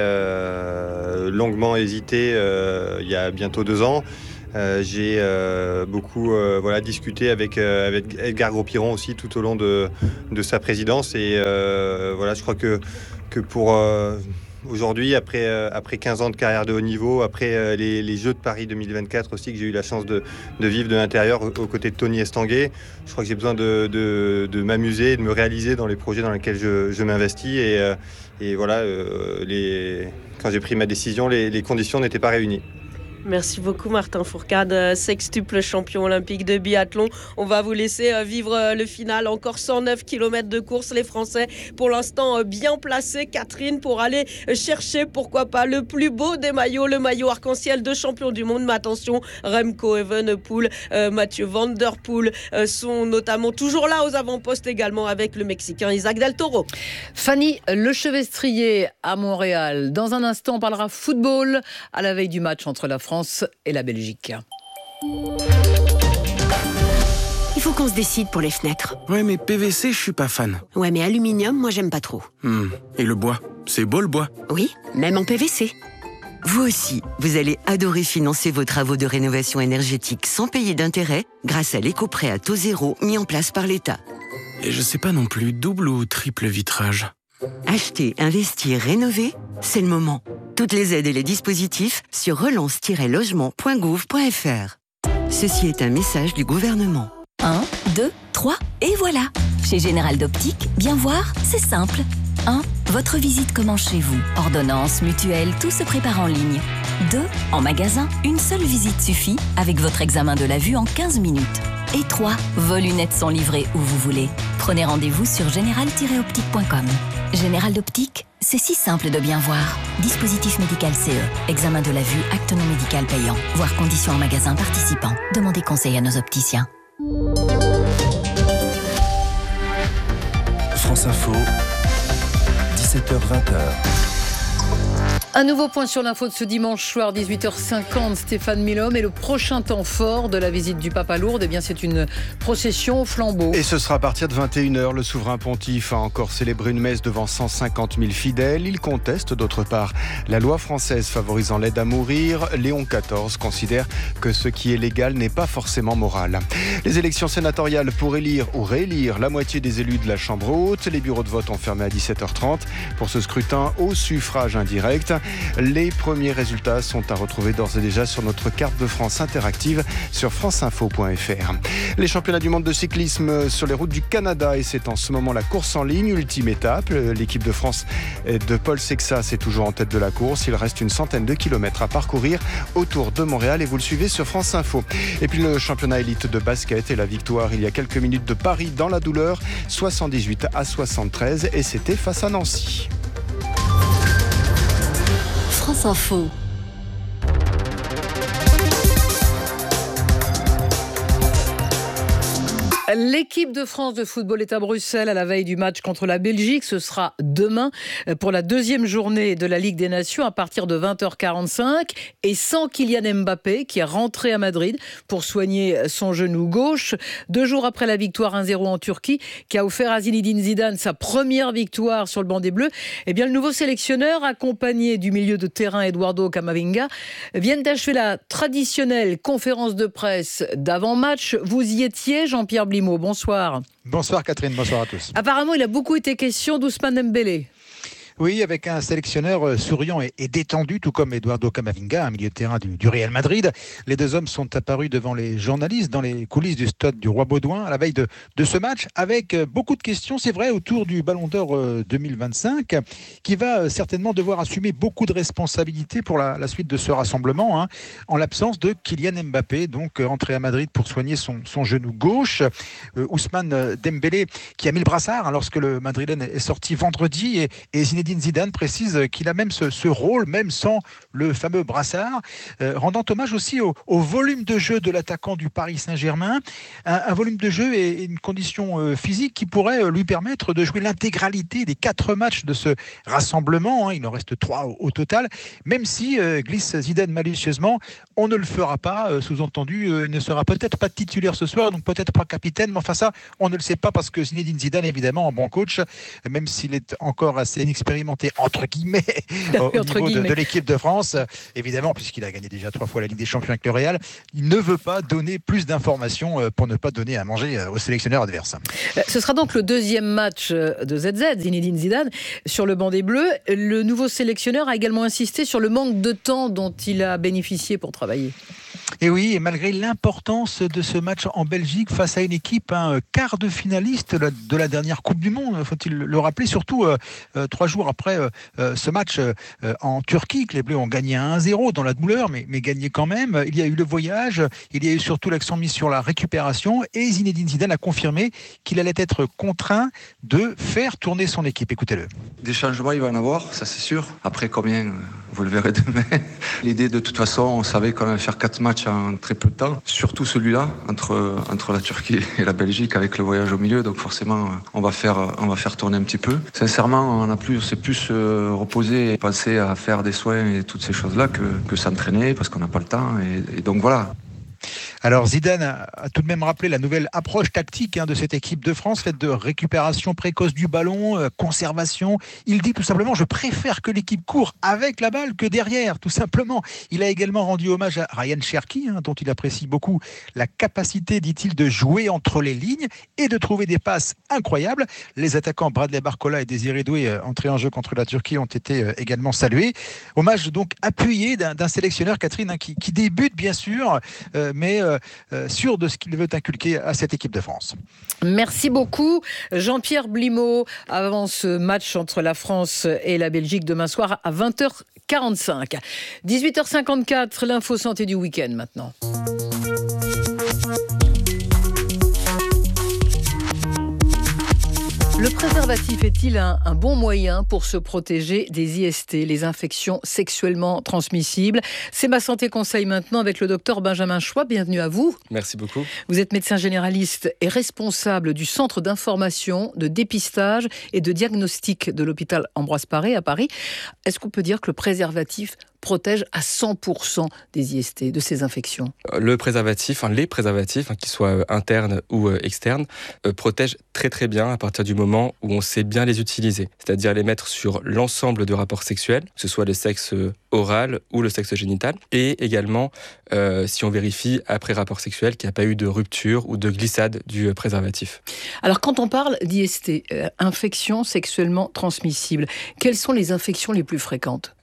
longuement hésité il y a bientôt 2 ans. J'ai beaucoup discuté avec Edgar Gros-Piron aussi tout au long de sa présidence et je crois que pour aujourd'hui, après 15 ans de carrière de haut niveau, après les Jeux de Paris 2024 aussi que j'ai eu la chance de vivre de l'intérieur aux côtés de Tony Estanguet, je crois que j'ai besoin de m'amuser, de me réaliser dans les projets dans lesquels je m'investis quand j'ai pris ma décision, les conditions n'étaient pas réunies. Merci beaucoup Martin Fourcade, sextuple champion olympique de biathlon. On va vous laisser vivre le final. Encore 109 km de course. Les Français, pour l'instant, bien placés. Catherine, pour aller chercher, pourquoi pas, le plus beau des maillots, le maillot arc-en-ciel de champion du monde. Mais attention, Remco Evenepoel, Mathieu Van Der Poel sont notamment toujours là aux avant-postes également avec le Mexicain Isaac Del Toro. Fanny Lechevestrier à Montréal. Dans un instant, on parlera football à la veille du match entre la France et la Belgique. Il faut qu'on se décide pour les fenêtres. Ouais, mais PVC, je suis pas fan. Ouais, mais aluminium, moi j'aime pas trop. Et le bois, c'est beau le bois. Oui, même en PVC. Vous aussi, vous allez adorer financer vos travaux de rénovation énergétique sans payer d'intérêt grâce à l'éco-prêt à taux zéro mis en place par l'État. Et je sais pas non plus, double ou triple vitrage. Acheter, investir, rénover, c'est le moment. Toutes les aides et les dispositifs sur relance-logement.gouv.fr. Ceci est un message du gouvernement. 1, 2, 3, et voilà. Chez Général d'Optique, bien voir, c'est simple. 1. Votre visite commence chez vous. Ordonnance, mutuelle, tout se prépare en ligne. 2. En magasin, une seule visite suffit avec votre examen de la vue en 15 minutes. Et 3. Vos lunettes sont livrées où vous voulez. Prenez rendez-vous sur général-optique.com. Général d'Optique, c'est si simple de bien voir. Dispositif médical CE. Examen de la vue, acte non médical payant. Voir conditions en magasin participant. Demandez conseil à nos opticiens. France Info, 17h-20h. Un nouveau point sur l'info de ce dimanche soir, 18h50, Stéphane Milhomme. Et le prochain temps fort de la visite du Pape à Lourdes, eh bien, c'est une procession au flambeau. Et ce sera à partir de 21h. Le souverain pontife a encore célébré une messe devant 150 000 fidèles. Il conteste d'autre part la loi française favorisant l'aide à mourir. Léon XIV considère que ce qui est légal n'est pas forcément moral. Les élections sénatoriales pour élire ou réélire la moitié des élus de la Chambre haute. Les bureaux de vote ont fermé à 17h30 pour ce scrutin au suffrage indirect. Les premiers résultats sont à retrouver d'ores et déjà sur notre carte de France interactive sur franceinfo.fr. Les championnats du monde de cyclisme sur les routes du Canada, et c'est en ce moment la course en ligne, ultime étape. L'équipe de France de Paul Sexas est toujours en tête de la course. Il reste une centaine de kilomètres à parcourir autour de Montréal et vous le suivez sur France Info. Et puis le championnat élite de basket et la victoire il y a quelques minutes de Paris dans la douleur, 78-73, et c'était face à Nancy. France Info. L'équipe de France de football est à Bruxelles à la veille du match contre la Belgique. Ce sera demain pour la deuxième journée de la Ligue des Nations à partir de 20h45 et sans Kylian Mbappé qui est rentré à Madrid pour soigner son genou gauche. 2 jours après la victoire 1-0 en Turquie qui a offert à Zinedine Zidane sa première victoire sur le banc des Bleus, eh bien le nouveau sélectionneur accompagné du milieu de terrain Eduardo Camavinga vient d'achever la traditionnelle conférence de presse d'avant-match. Vous y étiez, Jean-Pierre Blimaud. Bonsoir. Bonsoir Catherine, bonsoir à tous. Apparemment, il a beaucoup été question d'Ousmane Dembélé. Oui, avec un sélectionneur souriant et détendu, tout comme Eduardo Camavinga, un milieu de terrain du Real Madrid. Les deux hommes sont apparus devant les journalistes dans les coulisses du stade du Roi Baudouin à la veille de ce match, avec beaucoup de questions, c'est vrai, autour du Ballon d'Or 2025, qui va certainement devoir assumer beaucoup de responsabilités pour la suite de ce rassemblement, en l'absence de Kylian Mbappé, donc entré à Madrid pour soigner son genou gauche. Ousmane Dembélé, qui a mis le brassard lorsque le Madrilène est sorti vendredi, et Zinedine Zidane précise qu'il a même ce rôle, même sans le fameux brassard, rendant hommage aussi au volume de jeu de l'attaquant du Paris Saint-Germain, un volume de jeu et une condition physique qui pourrait lui permettre de jouer l'intégralité des 4 matchs de ce rassemblement. Il en reste 3 au total, même si, glisse Zidane malicieusement, on ne le fera pas, sous-entendu, il ne sera peut-être pas titulaire ce soir, donc peut-être pas capitaine, mais enfin ça, on ne le sait pas parce que Zinedine Zidane, évidemment, un bon coach, même s'il est encore assez inexpérimenté, entre guillemets, au niveau de l'équipe de France, évidemment, puisqu'il a gagné déjà 3 fois la Ligue des Champions avec le Real, il ne veut pas donner plus d'informations pour ne pas donner à manger au sélectionneur adverse. Ce sera donc le deuxième match de ZZ, Zinedine Zidane, sur le banc des Bleus. Le nouveau sélectionneur a également insisté sur le manque de temps dont il a bénéficié pour travailler. Et oui, et malgré l'importance de ce match en Belgique face à une équipe quart de finaliste de la dernière Coupe du Monde, faut-il le rappeler, surtout 3 jours après ce match en Turquie, que les Bleus ont gagné 1-0 dans la douleur, mais gagné quand même. Il y a eu le voyage, il y a eu surtout l'accent mis sur la récupération, et Zinedine Zidane a confirmé qu'il allait être contraint de faire tourner son équipe. Écoutez-le. Des changements, il va en avoir, ça c'est sûr. Après combien, vous le verrez demain. L'idée, de toute façon, on savait qu'on allait faire 4 matchs en très peu de temps, surtout celui-là entre la Turquie et la Belgique avec le voyage au milieu, donc forcément on va faire tourner un petit peu. Sincèrement, on s'est plus reposé et pensé à faire des soins et toutes ces choses-là que s'entraîner parce qu'on n'a pas le temps et donc voilà. Alors Zidane a tout de même rappelé la nouvelle approche tactique de cette équipe de France, faite de récupération précoce du ballon, conservation. Il dit tout simplement, je préfère que l'équipe court avec la balle que derrière, tout simplement. Il a également rendu hommage à Ryan Cherki, dont il apprécie beaucoup la capacité, dit-il, de jouer entre les lignes et de trouver des passes incroyables. Les attaquants Bradley Barcola et Désiré Doué, entrés en jeu contre la Turquie, ont été également salués. Hommage donc appuyé d'un sélectionneur, Catherine, qui débute bien sûr, mais sûr de ce qu'il veut inculquer à cette équipe de France. Merci beaucoup Jean-Pierre Blimaud. Avant ce match entre la France et la Belgique demain soir à 20h45. 18h54, l'info santé du week-end maintenant. Le préservatif est-il un bon moyen pour se protéger des IST, les infections sexuellement transmissibles? C'est Ma Santé Conseil maintenant avec le docteur Benjamin Choix. Bienvenue à vous. Merci beaucoup. Vous êtes médecin généraliste et responsable du centre d'information, de dépistage et de diagnostic de l'hôpital Ambroise Paré à Paris. Est-ce qu'on peut dire que le préservatif protège à 100% des IST, de ces infections? Le préservatif, les préservatifs, qu'ils soient internes ou externes, protègent très très bien à partir du moment où on sait bien les utiliser. C'est-à-dire les mettre sur l'ensemble de rapports sexuels, que ce soit le sexe oral ou le sexe génital. Et également, si on vérifie après rapport sexuel qu'il n'y a pas eu de rupture ou de glissade du préservatif. Alors quand on parle d'IST, infections sexuellement transmissibles, quelles sont les infections les plus fréquentes?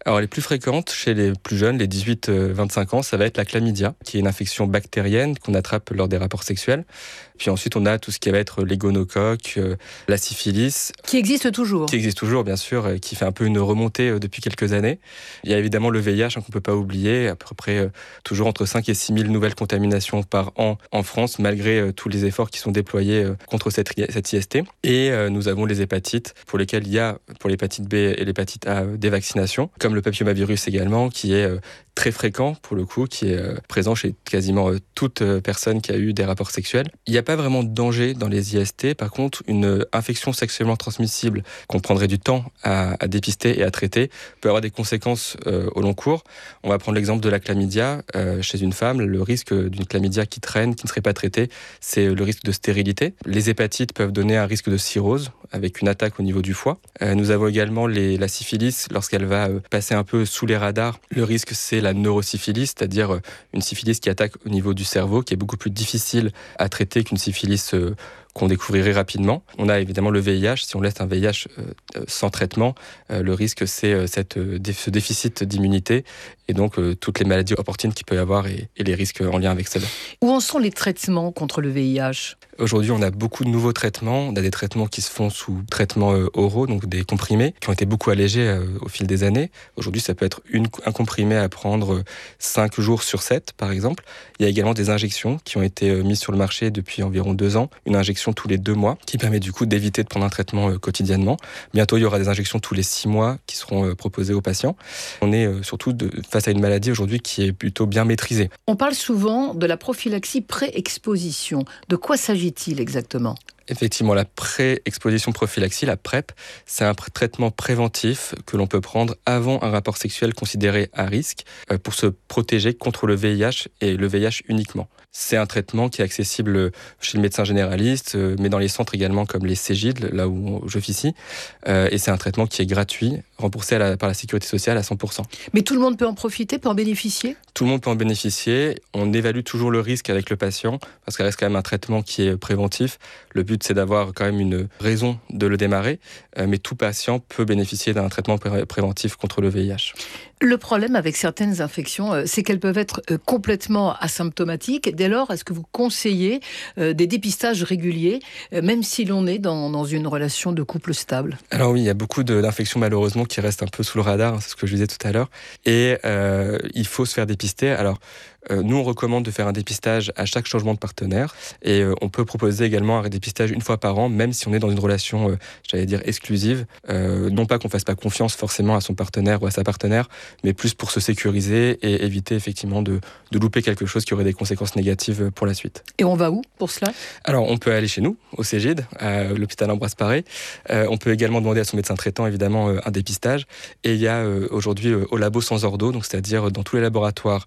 Alors les plus fréquentes chez les plus jeunes, les 18-25 ans, ça va être la chlamydia, qui est une infection bactérienne qu'on attrape lors des rapports sexuels. Puis ensuite, on a tout ce qui va être les gonocoques, la syphilis. Qui existe toujours. Qui existe toujours, bien sûr, qui fait un peu une remontée depuis quelques années. Il y a évidemment le VIH qu'on ne peut pas oublier, à peu près toujours entre 5 et 6 000 nouvelles contaminations par an en France, malgré tous les efforts qui sont déployés contre cette IST. Et nous avons les hépatites, pour lesquelles il y a, pour l'hépatite B et l'hépatite A, des vaccinations, comme le papillomavirus également, qui est très fréquent pour le coup, qui est présent chez quasiment toute personne qui a eu des rapports sexuels. Il n'y a pas vraiment de danger dans les IST. Par contre, une infection sexuellement transmissible qu'on prendrait du temps à dépister et à traiter peut avoir des conséquences au long cours. On va prendre l'exemple de la chlamydia. Chez une femme, le risque d'une chlamydia qui traîne, qui ne serait pas traitée, c'est le risque de stérilité. Les hépatites peuvent donner un risque de cirrhose avec une attaque au niveau du foie. Nous avons également la syphilis, lorsqu'elle va passer un peu sous les radars. Le risque, c'est la neurosyphilis, c'est-à-dire une syphilis qui attaque au niveau du cerveau, qui est beaucoup plus difficile à traiter qu'une syphilis qu'on découvrirait rapidement. On a évidemment le VIH. Si on laisse un VIH sans traitement, le risque, c'est ce déficit d'immunité et donc toutes les maladies opportunes qu'il peut y avoir et les risques en lien avec cela. Où en sont les traitements contre le VIH ? Aujourd'hui, on a beaucoup de nouveaux traitements. On a des traitements qui se font sous traitements oraux, donc des comprimés, qui ont été beaucoup allégés au fil des années. Aujourd'hui, ça peut être un comprimé à prendre 5 jours sur 7, par exemple. Il y a également des injections qui ont été mises sur le marché depuis environ 2 ans. Une injection tous les 2 mois, qui permet du coup d'éviter de prendre un traitement quotidiennement. Bientôt, il y aura des injections tous les 6 mois qui seront proposées aux patients. On est surtout face à une maladie aujourd'hui qui est plutôt bien maîtrisée. On parle souvent de la prophylaxie pré-exposition. De quoi s'agit-il exactement ? Effectivement, la pré-exposition prophylaxie, la PrEP, c'est un traitement préventif que l'on peut prendre avant un rapport sexuel considéré à risque pour se protéger contre le VIH et le VIH uniquement. C'est un traitement qui est accessible chez le médecin généraliste, mais dans les centres également comme les Cégid, là où j'officie. Et c'est un traitement qui est gratuit, remboursé par la Sécurité sociale à 100%. Mais tout le monde peut en profiter, peut en bénéficier ? Tout le monde peut en bénéficier. On évalue toujours le risque avec le patient, parce qu'il reste quand même un traitement qui est préventif. Le but, c'est d'avoir quand même une raison de le démarrer, mais tout patient peut bénéficier d'un traitement préventif contre le VIH. Le problème avec certaines infections, c'est qu'elles peuvent être complètement asymptomatiques. Dès lors, est-ce que vous conseillez des dépistages réguliers, même si l'on est dans une relation de couple stable ? Alors oui, il y a beaucoup d'infections malheureusement qui restent un peu sous le radar, c'est ce que je disais tout à l'heure, et il faut se faire dépister. Alors, nous, on recommande de faire un dépistage à chaque changement de partenaire et on peut proposer également un dépistage 1 fois par an, même si on est dans une relation, exclusive. Non pas qu'on fasse pas confiance forcément à son partenaire ou à sa partenaire, mais plus pour se sécuriser et éviter effectivement de louper quelque chose qui aurait des conséquences négatives pour la suite. Et on va où pour cela ? Alors, on peut aller chez nous, au Cégid, à l'hôpital Ambroise Paré. On peut également demander à son médecin traitant, évidemment, un dépistage. Et il y a aujourd'hui au labo sans ordo, donc c'est-à-dire dans tous les laboratoires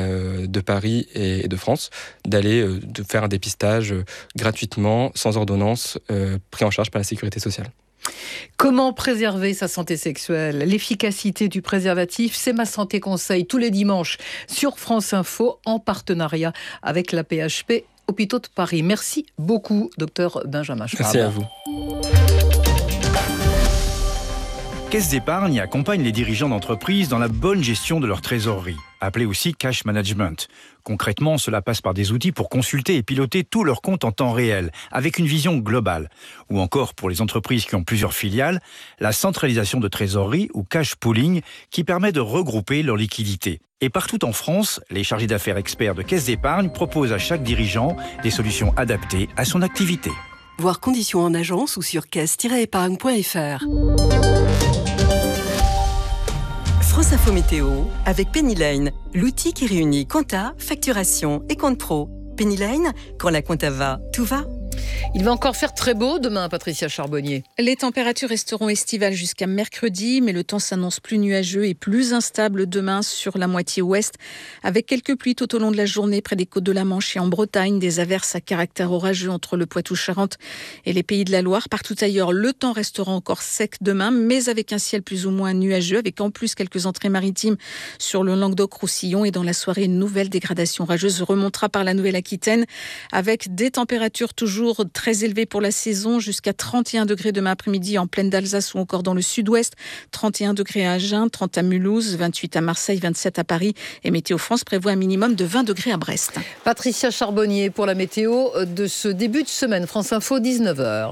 de Paris et de France, de faire un dépistage gratuitement, sans ordonnance, pris en charge par la Sécurité sociale. Comment préserver sa santé sexuelle ? L'efficacité du préservatif, c'est Ma Santé Conseil tous les dimanches sur France Info en partenariat avec la PHP Hôpitaux de Paris. Merci beaucoup, docteur Benjamin Schwab. Merci à vous. Caisse d'épargne accompagne les dirigeants d'entreprises dans la bonne gestion de leur trésorerie, appelée aussi cash management. Concrètement, cela passe par des outils pour consulter et piloter tous leurs comptes en temps réel, avec une vision globale. Ou encore, pour les entreprises qui ont plusieurs filiales, la centralisation de trésorerie ou cash pooling qui permet de regrouper leurs liquidités. Et partout en France, les chargés d'affaires experts de Caisse d'épargne proposent à chaque dirigeant des solutions adaptées à son activité. Voir conditions en agence ou sur caisse-épargne.fr. France Info Météo avec Penny Lane, l'outil qui réunit compta, facturation et compte pro. Penny Lane, quand la compta va, tout va. Il va encore faire très beau demain, Patricia Charbonnier. Les températures resteront estivales jusqu'à mercredi, mais le temps s'annonce plus nuageux et plus instable demain sur la moitié ouest, avec quelques pluies tout au long de la journée près des côtes de la Manche et en Bretagne, des averses à caractère orageux entre le Poitou-Charentes et les Pays de la Loire. Partout ailleurs, le temps restera encore sec demain, mais avec un ciel plus ou moins nuageux, avec en plus quelques entrées maritimes sur le Languedoc-Roussillon. Et dans la soirée, une nouvelle dégradation orageuse remontera par la Nouvelle-Aquitaine, avec des températures toujours chaudes, très élevées pour la saison, jusqu'à 31 degrés demain après-midi en plaine d'Alsace ou encore dans le sud-ouest. 31 degrés à Agen, 30 à Mulhouse, 28 à Marseille, 27 à Paris. Et Météo France prévoit un minimum de 20 degrés à Brest. Patricia Charbonnier pour la météo de ce début de semaine. France Info, 19h.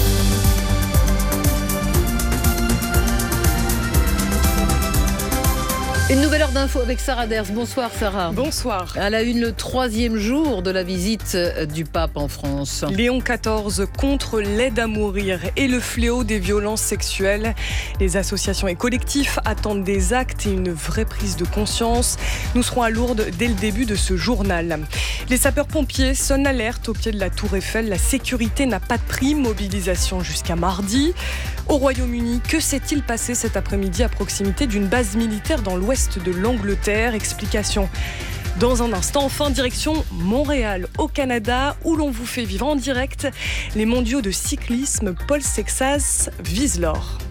Une nouvelle heure d'info avec Sarah Ders. Bonsoir Sarah. Bonsoir. À la une, le 3e jour de la visite du pape en France. Léon XIV contre l'aide à mourir et le fléau des violences sexuelles. Les associations et collectifs attendent des actes et une vraie prise de conscience. Nous serons à Lourdes dès le début de ce journal. Les sapeurs-pompiers sonnent l'alerte au pied de la Tour Eiffel. La sécurité n'a pas de prix. Mobilisation jusqu'à mardi. Au Royaume-Uni, que s'est-il passé cet après-midi à proximité d'une base militaire dans l'ouest de l'Angleterre? Explication dans un instant. Enfin, direction Montréal, au Canada, où l'on vous fait vivre en direct les mondiaux de cyclisme. Paul Sexas vise l'or.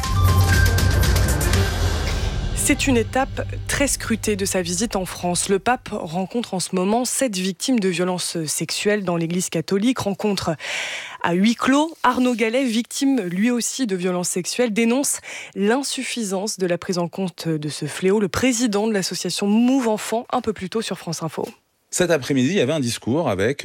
C'est une étape très scrutée de sa visite en France. Le pape rencontre en ce moment 7 victimes de violences sexuelles dans l'église catholique. Rencontre à huis clos. Arnaud Gallet, victime lui aussi de violences sexuelles, dénonce l'insuffisance de la prise en compte de ce fléau. Le président de l'association Move Enfants, un peu plus tôt sur France Info. Cet après-midi, il y avait un discours avec,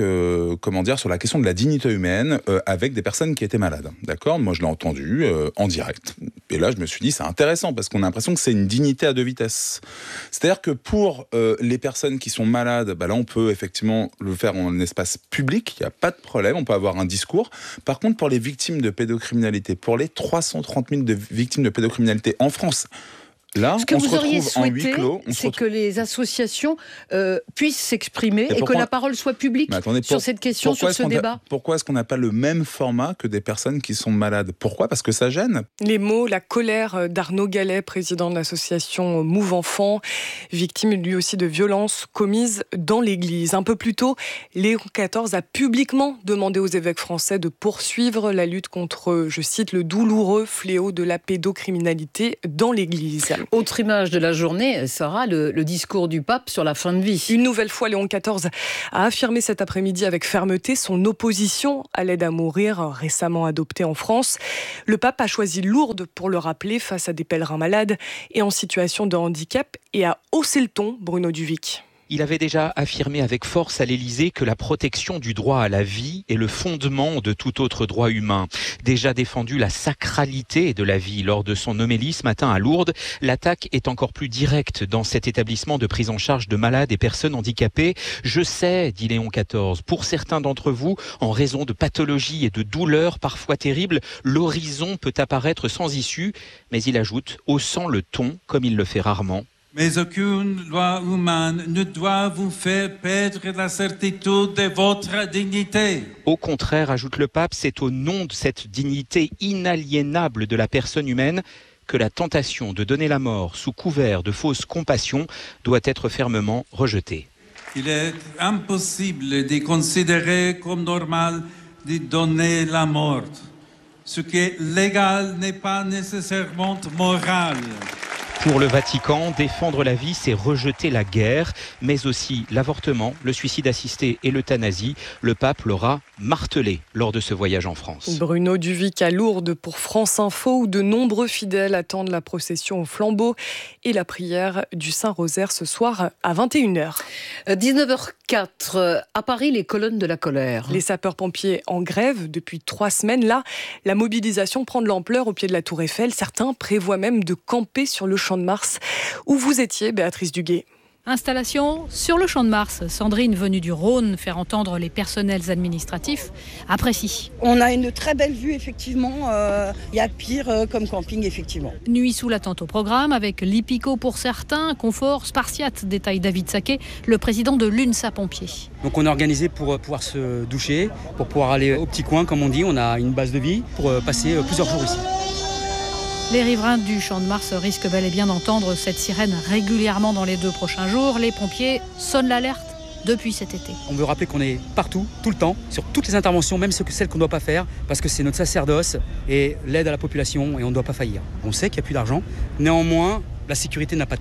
sur la question de la dignité humaine, avec des personnes qui étaient malades. D'accord ? Moi, je l'ai entendu en direct. Et là, je me suis dit, c'est intéressant, parce qu'on a l'impression que c'est une dignité à 2 vitesses. C'est-à-dire que pour les personnes qui sont malades, là, on peut effectivement le faire en espace public, il n'y a pas de problème, on peut avoir un discours. Par contre, pour les victimes de pédocriminalité, pour les 330 000 victimes de pédocriminalité en France, là, ce que vous auriez souhaité, c'est que les associations puissent s'exprimer et que la parole soit publique sur cette question, sur ce débat. Pourquoi est-ce qu'on n'a pas le même format que des personnes qui sont malades ? Pourquoi ? Parce que ça gêne. Les mots, la colère d'Arnaud Gallet, président de l'association Move Enfants, victime lui aussi de violences commises dans l'église. Un peu plus tôt, Léon XIV a publiquement demandé aux évêques français de poursuivre la lutte contre, je cite, le douloureux fléau de la pédocriminalité dans l'église. Autre image de la journée, Sarah, le discours du pape sur la fin de vie. Une nouvelle fois, Léon XIV a affirmé cet après-midi avec fermeté son opposition à l'aide à mourir récemment adoptée en France. Le pape a choisi Lourdes pour le rappeler face à des pèlerins malades et en situation de handicap et a haussé le ton, Bruno Duvic. Il avait déjà affirmé avec force à l'Élysée que la protection du droit à la vie est le fondement de tout autre droit humain. Déjà défendu la sacralité de la vie lors de son homélie ce matin à Lourdes, l'attaque est encore plus directe dans cet établissement de prise en charge de malades et personnes handicapées. Je sais, dit Léon XIV, pour certains d'entre vous, en raison de pathologies et de douleurs parfois terribles, l'horizon peut apparaître sans issue, mais il ajoute, haussant le ton comme il le fait rarement. Mais aucune loi humaine ne doit vous faire perdre la certitude de votre dignité. Au contraire, ajoute le pape, c'est au nom de cette dignité inaliénable de la personne humaine que la tentation de donner la mort sous couvert de fausse compassion doit être fermement rejetée. Il est impossible de considérer comme normal de donner la mort. Ce qui est légal n'est pas nécessairement moral. Pour le Vatican, défendre la vie, c'est rejeter la guerre, mais aussi l'avortement, le suicide assisté et l'euthanasie. Le pape l'aura martelé lors de ce voyage en France. Bruno Duvic à Lourdes pour France Info, où de nombreux fidèles attendent la procession au flambeau et la prière du Saint-Rosaire ce soir à 21h. 19h04, à Paris, les colonnes de la colère. Les sapeurs-pompiers en grève depuis 3 semaines. Là, la mobilisation prend de l'ampleur au pied de la Tour Eiffel. Certains prévoient même de camper sur le Champ de Mars, où vous étiez, Béatrice Duguay. Installation sur le Champ de Mars. Sandrine, venue du Rhône, faire entendre les personnels administratifs, apprécie. On a une très belle vue, effectivement. Il y a pire comme camping, effectivement. Nuit sous la tente au programme, avec l'hippico pour certains, confort spartiate, détaille David Saquet, le président de l'UNSA Pompiers. Donc on est organisé pour pouvoir se doucher, pour pouvoir aller au petit coin, comme on dit. On a une base de vie pour passer plusieurs jours ici. Les riverains du Champ de Mars risquent bel et bien d'entendre cette sirène régulièrement dans les 2 prochains jours. Les pompiers sonnent l'alerte depuis cet été. On veut rappeler qu'on est partout, tout le temps, sur toutes les interventions, même celles qu'on ne doit pas faire, parce que c'est notre sacerdoce et l'aide à la population et on ne doit pas faillir. On sait qu'il n'y a plus d'argent, néanmoins, la sécurité n'a pas de prix.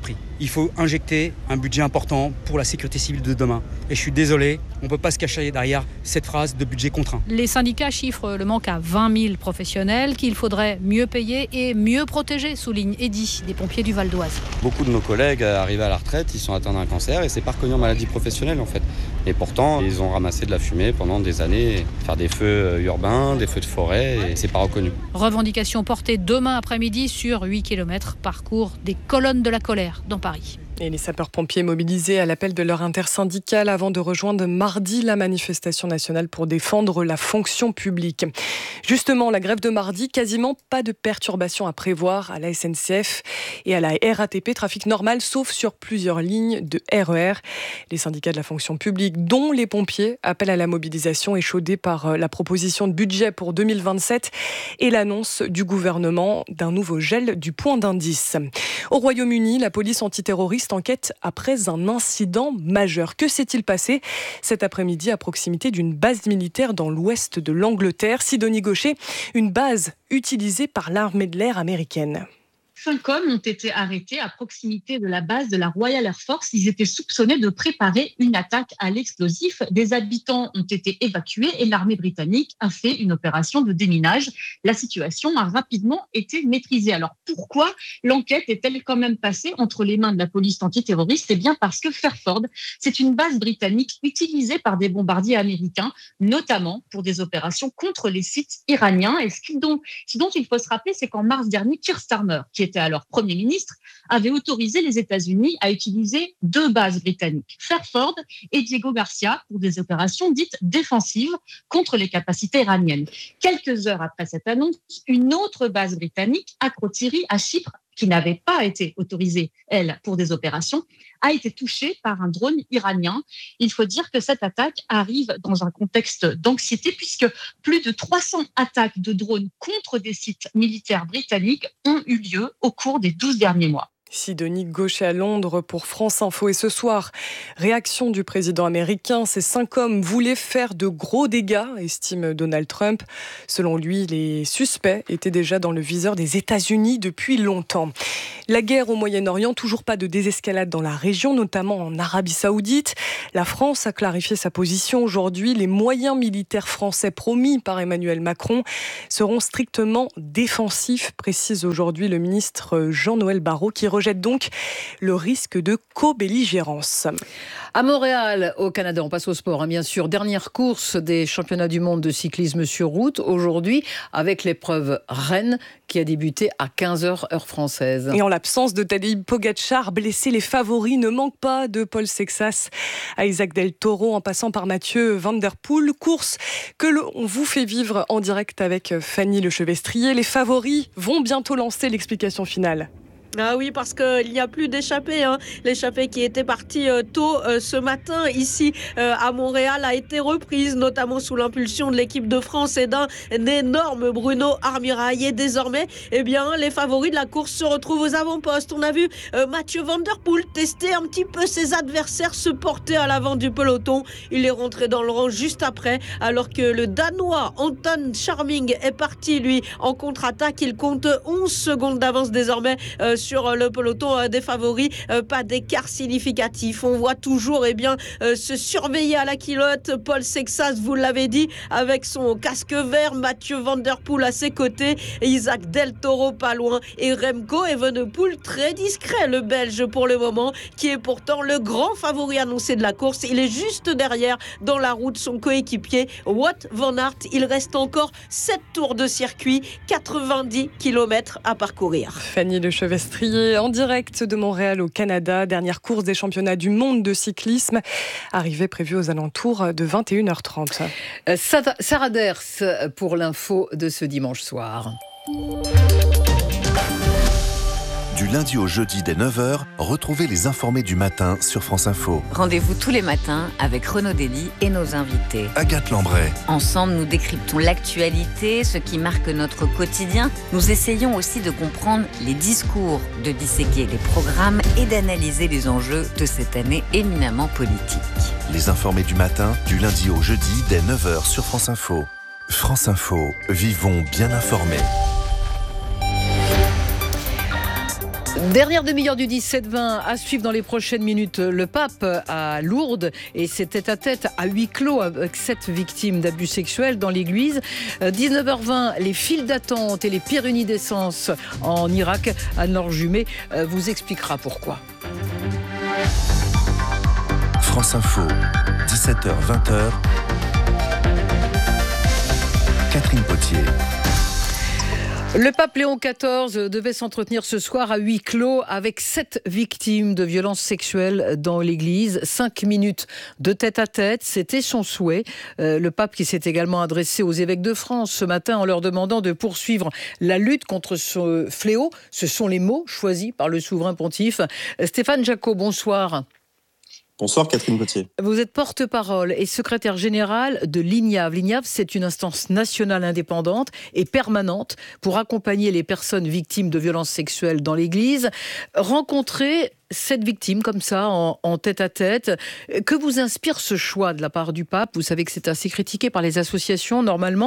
Il faut injecter un budget important pour la sécurité civile de demain. Et je suis désolé, on ne peut pas se cacher derrière cette phrase de budget contraint. Les syndicats chiffrent le manque à 20 000 professionnels qu'il faudrait mieux payer et mieux protéger, souligne Eddy, des pompiers du Val d'Oise. Beaucoup de nos collègues arrivés à la retraite, ils sont atteints d'un cancer et c'est pas reconnu en maladie professionnelle en fait. Et pourtant, ils ont ramassé de la fumée pendant des années, faire des feux urbains, des feux de forêt, et c'est pas reconnu. Revendication portée demain après-midi sur 8 km, parcours des colonnes de la colère dans Paris. Et les sapeurs-pompiers mobilisés à l'appel de leur intersyndicale avant de rejoindre mardi la manifestation nationale pour défendre la fonction publique. Justement, la grève de mardi, quasiment pas de perturbations à prévoir à la SNCF et à la RATP, trafic normal sauf sur plusieurs lignes de RER. Les syndicats de la fonction publique, dont les pompiers, appellent à la mobilisation échaudée par la proposition de budget pour 2027 et l'annonce du gouvernement d'un nouveau gel du point d'indice. Au Royaume-Uni, la police antiterroriste enquête après un incident majeur. Que s'est-il passé cet après-midi à proximité d'une base militaire dans l'ouest de l'Angleterre? Sidonie Gaucher, une base utilisée par l'armée de l'air américaine. 5 hommes ont été arrêtés à proximité de la base de la Royal Air Force. Ils étaient soupçonnés de préparer une attaque à l'explosif. Des habitants ont été évacués et l'armée britannique a fait une opération de déminage. La situation a rapidement été maîtrisée. Alors pourquoi l'enquête est-elle quand même passée entre les mains de la police antiterroriste? Eh bien parce que Fairford, c'est une base britannique utilisée par des bombardiers américains, notamment pour des opérations contre les sites iraniens. Et ce dont il faut se rappeler, c'est qu'en mars dernier, Keir Starmer, qui était alors Premier ministre, avait autorisé les États-Unis à utiliser 2 bases britanniques, Fairford et Diego Garcia, pour des opérations dites défensives contre les capacités iraniennes. Quelques heures après cette annonce, une autre base britannique, Akrotiri, à Chypre, qui n'avait pas été autorisée, elle, pour des opérations, a été touchée par un drone iranien. Il faut dire que cette attaque arrive dans un contexte d'anxiété puisque plus de 300 attaques de drones contre des sites militaires britanniques ont eu lieu au cours des 12 derniers mois. Sidonie Gaucher à Londres pour France Info. Et ce soir, réaction du président américain. Ces 5 hommes voulaient faire de gros dégâts, estime Donald Trump. Selon lui, les suspects étaient déjà dans le viseur des États-Unis depuis longtemps. La guerre au Moyen-Orient, toujours pas de désescalade dans la région, notamment en Arabie Saoudite. La France a clarifié sa position aujourd'hui. Les moyens militaires français promis par Emmanuel Macron seront strictement défensifs, précise aujourd'hui le ministre Jean-Noël Barrot, qui rejette donc le risque de co-belligérance. À Montréal, au Canada, on passe au sport, bien sûr. Dernière course des championnats du monde de cyclisme sur route, aujourd'hui, avec l'épreuve Rennes, qui a débuté à 15h heure française. Et en l'absence de Tadej Pogačar, blessé, les favoris ne manquent pas de Paul Sexas à Isaac Del Toro, en passant par Mathieu Van Der Poel. Course que l'on vous fait vivre en direct avec Fanny Lechevestrier. Les favoris vont bientôt lancer l'explication finale. Ah oui, parce qu'il n'y a plus d'échappée. L'échappée qui était partie tôt ce matin ici à Montréal a été reprise, notamment sous l'impulsion de l'équipe de France et d'un énorme Bruno Armirail. Et désormais, les favoris de la course se retrouvent aux avant-postes. On a vu Mathieu Van Der Poel tester un petit peu ses adversaires, se porter à l'avant du peloton. Il est rentré dans le rang juste après, alors que le Danois Anton Charming est parti, lui, en contre-attaque. Il compte 11 secondes d'avance désormais sur le peloton des favoris. Pas d'écart significatif. On voit toujours se surveiller à la culotte Paul Sexas, vous l'avez dit, avec son casque vert, Mathieu Van Der Poel à ses côtés, Isaac Del Toro pas loin et Remco Evenepoel très discret, le Belge pour le moment, qui est pourtant le grand favori annoncé de la course. Il est juste derrière dans la roue de son coéquipier Wout van Aert. Il reste encore 7 tours de circuit, 90 km à parcourir. Fanny Lechevestrier en direct de Montréal au Canada. Dernière course des championnats du monde de cyclisme. Arrivée prévue aux alentours de 21h30. Sarah Ders pour l'info de ce dimanche soir. Du lundi au jeudi dès 9h, retrouvez les informés du matin sur France Info. Rendez-vous tous les matins avec Renaud Dely et nos invités. Agathe Lambray. Ensemble, nous décryptons l'actualité, ce qui marque notre quotidien. Nous essayons aussi de comprendre les discours, de disséquer les programmes et d'analyser les enjeux de cette année éminemment politique. Les informés du matin, du lundi au jeudi dès 9h sur France Info. France Info, vivons bien informés. Dernière demi-heure du 17-20 à suivre dans les prochaines minutes. Le pape à Lourdes et c'est tête-à-tête à huis clos avec 7 victimes d'abus sexuels dans l'église. 19h20, les files d'attente et les pyrénides-d'essence en Irak. Anne-Laure Jumet vous expliquera pourquoi. France Info, 17h-20h. Catherine Potier. Le pape Léon XIV devait s'entretenir ce soir à huis clos avec 7 victimes de violences sexuelles dans l'église. 5 minutes de tête-à-tête, c'était son souhait. Le pape qui s'est également adressé aux évêques de France ce matin en leur demandant de poursuivre la lutte contre ce fléau. Ce sont les mots choisis par le souverain pontife. Stéphane Jacot, bonsoir. Bonsoir Catherine Potier. Vous êtes porte-parole et secrétaire général de l'INIAV. L'INIAV, c'est une instance nationale indépendante et permanente pour accompagner les personnes victimes de violences sexuelles dans l'Église. Rencontrer 7 victimes comme ça, en tête-à-tête. Que vous inspire ce choix de la part du pape ? Vous savez que c'est assez critiqué par les associations, notamment.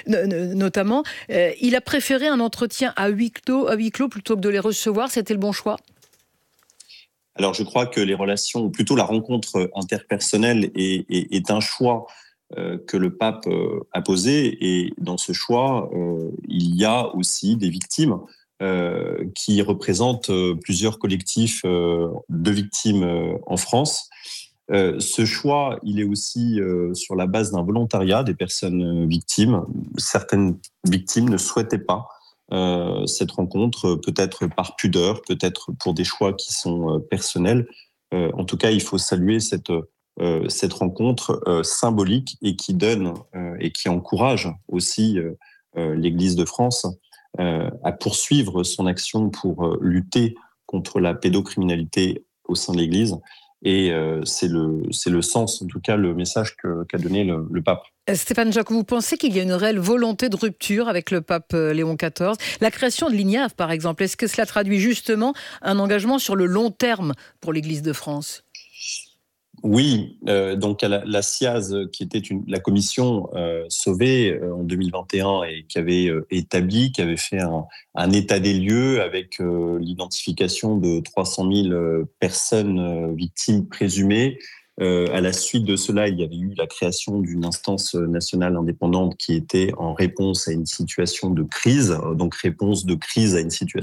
Il a préféré un entretien à huis clos plutôt que de les recevoir. C'était le bon choix ? Alors, je crois que les relations, ou plutôt la rencontre interpersonnelle est un choix que le pape a posé. Et dans ce choix, il y a aussi des victimes qui représentent plusieurs collectifs de victimes en France. Ce choix, il est aussi sur la base d'un volontariat des personnes victimes. Certaines victimes ne souhaitaient pas cette rencontre, peut-être par pudeur, peut-être pour des choix qui sont personnels. En tout cas, il faut saluer cette rencontre symbolique et qui donne et qui encourage aussi l'Église de France à poursuivre son action pour lutter contre la pédocriminalité au sein de l'Église. Et c'est le sens, en tout cas, le message qu'a donné le pape. Stéphane Jacques, vous pensez qu'il y a une réelle volonté de rupture avec le pape Léon XIV ? La création de l'INIAV, par exemple, est-ce que cela traduit justement un engagement sur le long terme pour l'Église de France ? Oui, donc la CIAZ, qui était la commission Sauvé en 2021 et qui avait établi, qui avait fait un état des lieux avec l'identification de 300 000 personnes victimes présumées. À la suite de cela, il y avait eu la création d'une instance nationale indépendante qui était en réponse à une situation de crise, donc réponse de crise à une situation